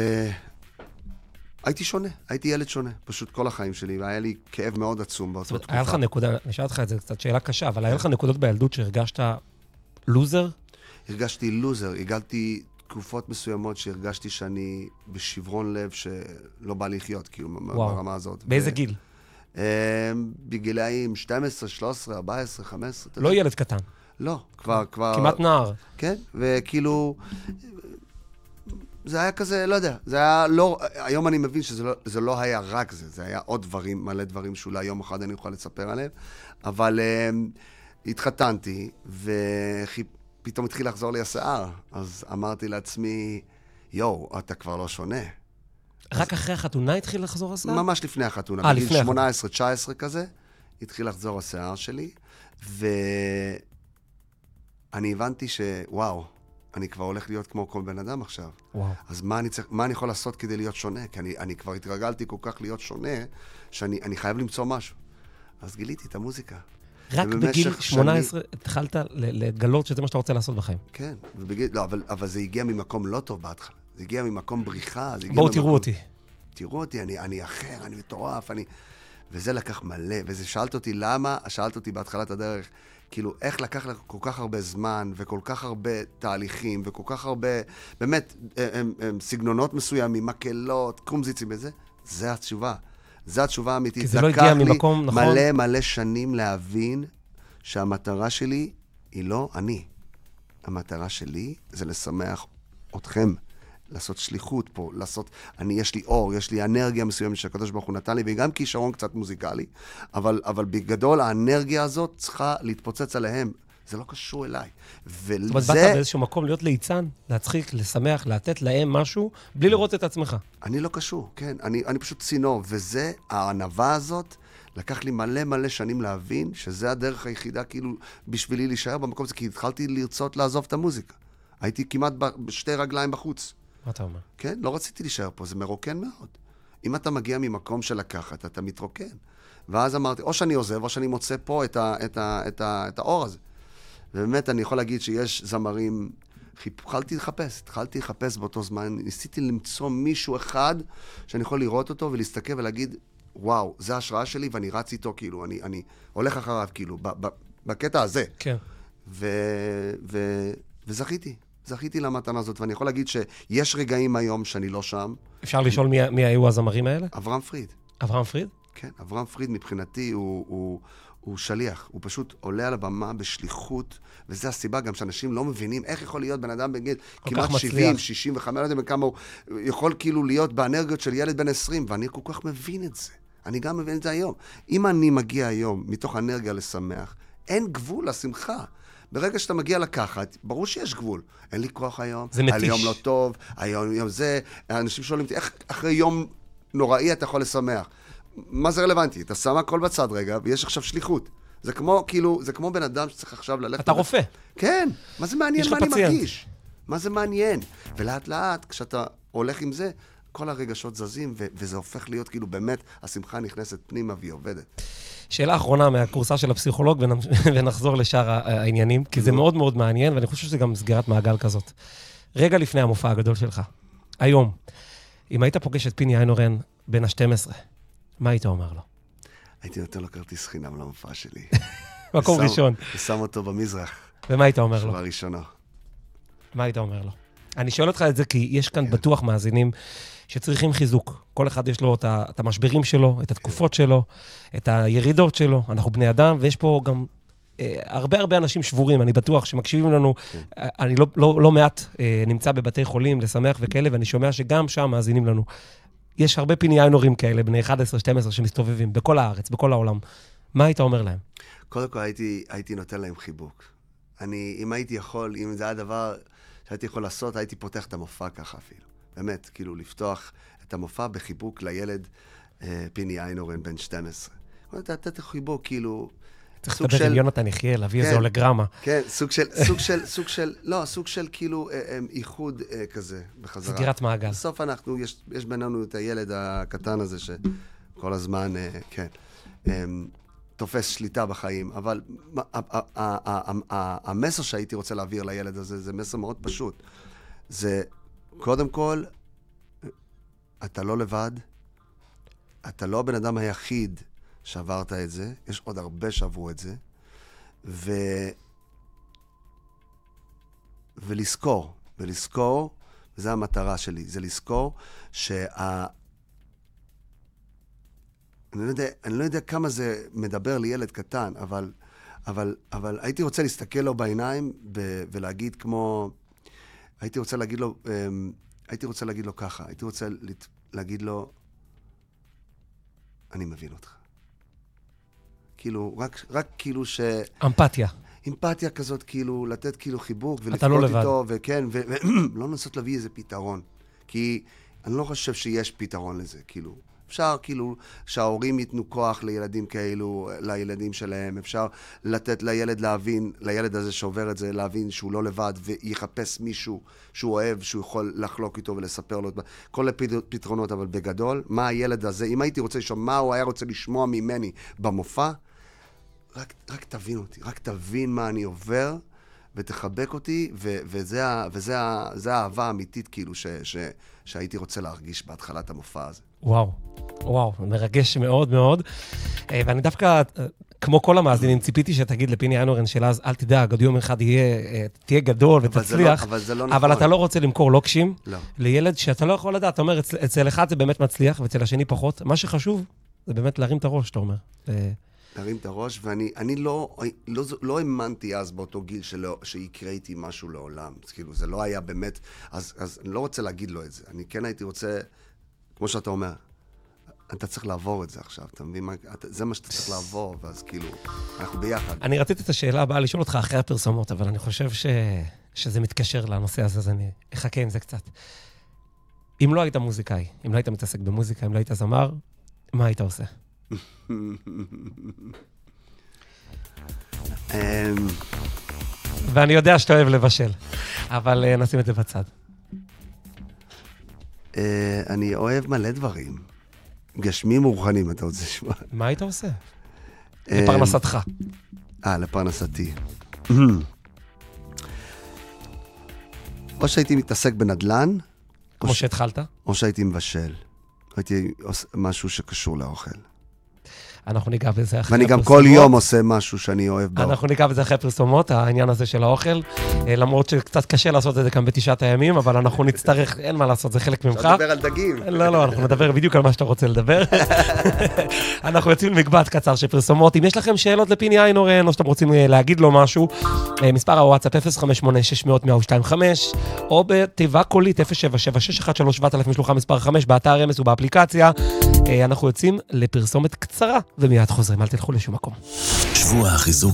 והייתי שונה, הייתי ילד שונה, פשוט כל החיים שלי, והיה לי כאב מאוד עצום באותה תקופה. היה לך נקודה, נשאל אותך את זה קצת שאלה קשה, אבל היה לך נקודות בילדות שהרגשת לוזר? הרגשתי לוזר, הגעתי תקופות מסוימות שהרגשתי שאני בשברון לב שלא בא לחיות, כאילו, ברמה הזאת. באיזה גיל? בגילאים שתים עשרה, שלוש עשרה, ארבע עשרה, חמש עשרה. לא ילד קטן. לא, כבר, כבר... כמעט נער. כן, וכאילו... זה היה כזה, לא יודע, זה היה לא... היום אני מבין שזה לא, זה לא היה רק זה, זה היה עוד דברים, מלא דברים שאולי יום אחד אני אוכל לספר עליהם, אבל uh, התחתנתי, ופתאום התחיל לחזור לי השיער, אז אמרתי לעצמי, יו, אתה כבר לא שונה. רק אז... אחרי החתונה התחיל לחזור השיער? ממש לפני החתונה, 아, בגיל לפני שמונה עשרה תשע עשרה כזה, התחיל לחזור השיער שלי, ואני הבנתי שוואו, אני כבר הולך להיות כמו כל בן אדם עכשיו. וואו. אז מה אני, צריך, מה אני יכול לעשות כדי להיות שונה? כי אני, אני כבר התרגלתי כל כך להיות שונה, שאני אני חייב למצוא משהו. אז גיליתי את המוזיקה. רק בגיל שמונה עשרה שני... התחלת לגלות שזה מה שאתה רוצה לעשות בחיים. כן, ובגיל, לא, אבל, אבל זה הגיע ממקום לא טוב בהתחלה. זה הגיע ממקום בריחה. זה הגיע בואו ממקום... תראו אותי. תראו אותי, אני, אני אחר, אני מטורף, אני... וזה לקח מלא, וזה שאלת אותי למה, שאלת אותי בהתחלת הדרך, כאילו, איך לקח לך כל כך הרבה זמן, וכל כך הרבה תהליכים, וכל כך הרבה, באמת, הם, הם, סגנונות מסוימים, מקלות, קומזיצים וזה, זה התשובה. זה התשובה האמיתית. כי זה לא הגיע ממקום, נכון? מלא מלא שנים להבין שהמטרה שלי היא לא אני. המטרה שלי זה לשמח אתכם. לעשות שליחות פה, לעשות, אני, יש לי אור, יש לי אנרגיה מסוימת שהקדוש ברוך הוא נתן לי, וגם כישרון קצת מוזיקלי, אבל, אבל בגדול האנרגיה הזאת צריכה להתפוצץ עליהם. זה לא קשור אליי. וזה... זאת אומרת, באת באיזשהו מקום להיות ליצן, להצחיק, לשמח, לתת להם משהו, בלי לראות את עצמך. אני לא קשור, כן. אני, אני פשוט צינור, וזה, הענווה הזאת, לקח לי מלא מלא שנים להבין, שזה הדרך היחידה, כאילו, בשבילי להישאר במקום הזה, כי התחלתי לרצות לעזוב את המוזיקה. הייתי כמעט בשתי רגליים בחוץ. מה אתה אומר? כן, לא רציתי להישאר פה, זה מרוקן מאוד. אם אתה מגיע ממקום של לקחת, אתה מתרוקן. ואז אמרתי, או שאני עוזב, או שאני מוצא פה את, ה, את, ה, את, ה, את האור הזה. ובאמת, אני יכול להגיד שיש זמרים, התחלתי לחפש, התחלתי לחפש באותו זמן, ניסיתי למצוא מישהו אחד, שאני יכול לראות אותו ולהסתכל ולהגיד, וואו, זה ההשראה שלי, ואני רץ איתו, כאילו, אני, אני הולך אחריו, כאילו, ב, ב, בקטע הזה. כן. ו, ו, וזכיתי. זכיתי למתנה הזאת, ואני יכול להגיד שיש רגעים היום שאני לא שם. אפשר לשאול מי, מי היו הזמרים האלה? אברהם פריד. אברהם פריד? כן, אברהם פריד מבחינתי הוא, הוא, הוא שליח. הוא פשוט עולה על הבמה בשליחות, וזו הסיבה גם שאנשים לא מבינים איך יכול להיות בן אדם בגיל כמעט שבעים, שישים וחמש, לא יודע בכמה הוא יכול כאילו להיות באנרגיות של ילד בן עשרים, ואני כל כך מבין את זה. אני גם מבין את זה היום. אם אני מגיע היום מתוך אנרגיה לשמח, אין גבול לשמחה. ברגע שאתה מגיע לקחת, ברור שיש גבול. אין לי כוח היום, זה מתיש. היום לא טוב, היום יום זה, אנשים שואלים אותי, איך אחרי יום נוראי אתה יכול לשמח? מה זה רלוונטי? אתה שם הכל בצד רגע, ויש עכשיו שליחות. זה כמו, כאילו, זה כמו בן אדם שצריך עכשיו ללכת... אתה רופא. כן, מה זה מעניין מה אני מרגיש? מה זה מעניין? ולאט לאט, כשאתה הולך עם זה, כל הרגשות זזים, ו- וזה הופך להיות כאילו באמת, השמחה נכנסת פנימה והיא עובדת. שאלה אחרונה מהקורסה של הפסיכולוג, ונחזור לשאר העניינים, כי זה מאוד מאוד מעניין, ואני חושב שזה גם סגירת מעגל כזאת. רגע לפני המופע הגדול שלך, היום, אם היית פוגש את פיני איינהורן בין ה-שתים עשרה, מה היית אומר לו? הייתי נותן לו כרטיס חינם למופע שלי. מקום ראשון. ושם אותו במזרח. ומה היית אומר לו? שורה ראשונה. מה היית אומר לו? אני שואל אותך את זה כי יש כאן בטוח מאזינים שצריכים חיזוק. כל אחד יש לו את המשברים שלו, את התקופות שלו, את הירידות שלו. אנחנו בני אדם, ויש פה גם אה, הרבה הרבה אנשים שבורים. אני בטוח שמקשיבים לנו. אה, אני לא, לא, לא מעט אה, נמצא בבתי חולים לשמח וכאלה, ואני שומע שגם שם מאזינים לנו. יש הרבה פיני איינהורן כאלה, בני אחת עשרה שתים עשרה, שמסתובבים בכל הארץ, בכל העולם. מה היית אומר להם? קודם כל הייתי, הייתי נותן להם חיבוק. אני, אם הייתי יכול, אם זה היה דבר שהייתי יכול לעשות, הייתי פותח את המופע ככה אפילו. באמת, כאילו, לפתוח את המופע בחיבוק לילד אה, פיני איינהורן בן שתים עשרה. לתת חיבוק, כאילו... צריך לדבר עם יונתן יחיה, להביא איזה הולוגרמה. כן, סוג של, סוג של, סוג של, לא, סוג של כאילו איחוד כזה בחזרה. סגירת מעגל. בסוף אנחנו, יש, יש בינינו את הילד הקטן הזה שכל הזמן, כן, תופס שליטה בחיים, אבל המסר שהייתי רוצה להעביר לילד הזה, זה מסר מאוד פשוט. זה, קודם כל, אתה לא לבד, אתה לא הבן אדם היחיד שעברת את זה, יש עוד הרבה שעברו את זה, ו... ולזכור, ולזכור, וזו המטרה שלי, זה לזכור שה... אני לא יודע, אני לא יודע כמה זה מדבר לילד קטן, אבל, אבל, אבל הייתי רוצה להסתכל לו בעיניים ב... ולהגיד כמו... הייתי רוצה להגיד לו, הייתי רוצה להגיד לו ככה, הייתי רוצה להגיד לו, אני מבין אותך. כאילו, רק, רק כאילו ש... אמפתיה. אמפתיה כזאת, כאילו, לתת כאילו חיבוק, אתה לא לבד. איתו, וכן, ולא לנסות להביא איזה פתרון. כי אני לא חושב שיש פתרון לזה, כאילו. אפשר, כאילו, שההורים ייתנו כוח לילדים כאלו, לילדים שלהם, אפשר לתת לילד להבין, לילד הזה שעובר את זה, להבין שהוא לא לבד, ויחפש מישהו שהוא אוהב, שהוא יכול לחלוק איתו ולספר לו, כל הפתרונות, אבל בגדול, מה הילד הזה, אם הייתי רוצה לשמוע, מה הוא היה רוצה לשמוע ממני במופע, רק, רק תבין אותי, רק תבין מה אני עובר, ותחבק אותי, ו- וזה, וזה, זה האהבה האמיתית, כאילו, ש- ש- שהייתי רוצה להרגיש בהתחלת המופע הזה. וואו, וואו, מרגש מאוד מאוד. ואני דווקא, כמו כל המאזינים, ציפיתי שתגיד לפיני איינהורן של אז, אל תדאג, עוד יום אחד יהיה, תהיה גדול ותצליח, אבל זה לא, אבל זה לא אבל נכון. אתה לא רוצה למכור לוקשים, לא. לילד שאתה לא יכול לדעת. אתה אומר, אצל, אצל אחד זה באמת מצליח, ואצל השני פחות. מה שחשוב, זה באמת להרים את הראש, אתה אומר. להרים את הראש, ואני אני לא, לא, לא האמנתי אז באותו גיל שלא, שיקרה איתי משהו לעולם. אז כאילו, זה לא היה באמת, אז, אז אני לא רוצה להגיד לו את זה. אני כן הייתי רוצה, כמו שאתה אומר, אתה צריך לעבור את זה עכשיו, אתה מבין? אתה, זה מה שאתה צריך לעבור, ואז כאילו, אנחנו ביחד. אני רציתי את השאלה הבאה לשאול אותך אחרי הפרסומות, אבל אני חושב ש, שזה מתקשר לנושא הזה, אז אני אחכה עם זה קצת. אם לא היית מוזיקאי, אם לא היית מתעסק במוזיקה, אם לא היית זמר, מה היית עושה? ואני יודע שאתה אוהב לבשל, אבל נשים את זה בצד. אני אוהב מלא דברים. גשמים מורחנים, אתה רוצה לשמוע. מה היית עושה? לפרנסתך. אה, לפרנסתי. או שהייתי מתעסק בנדלן. כמו שהתחלת? או שהייתי מבשל. הייתי עושה משהו שקשור לאוכל. אנחנו ניגע בזה אחרי ואני הפרסומות. גם כל יום עושה משהו שאני אוהב באוכל. אנחנו ניגע בזה אחרי הפרסומות, העניין הזה של האוכל. למרות שקצת קשה לעשות את זה כאן בתשעת הימים, אבל אנחנו נצטרך, אין מה לעשות, זה חלק ממך. אפשר לדבר על דגים. לא, לא, אנחנו נדבר בדיוק על מה שאתה רוצה לדבר. אנחנו יוצאים למקבץ קצר של פרסומות. אם יש לכם שאלות לפיני איינהורן, או שאתם רוצים להגיד לו משהו, מספר הוואטסאפ אפס חמש שמונה שש מאות מאה ושתיים וחמש, או בתיבה קולית אפס שבע שבע שש אחת שלוש שבע אלף משלוחה מספר חמש, באתר אמס ובאפליקציה. אנחנו יוצאים לפרסומת קצרה, ומיד חוזרים, אל תלכו לשום מקום. שבוע החיזוק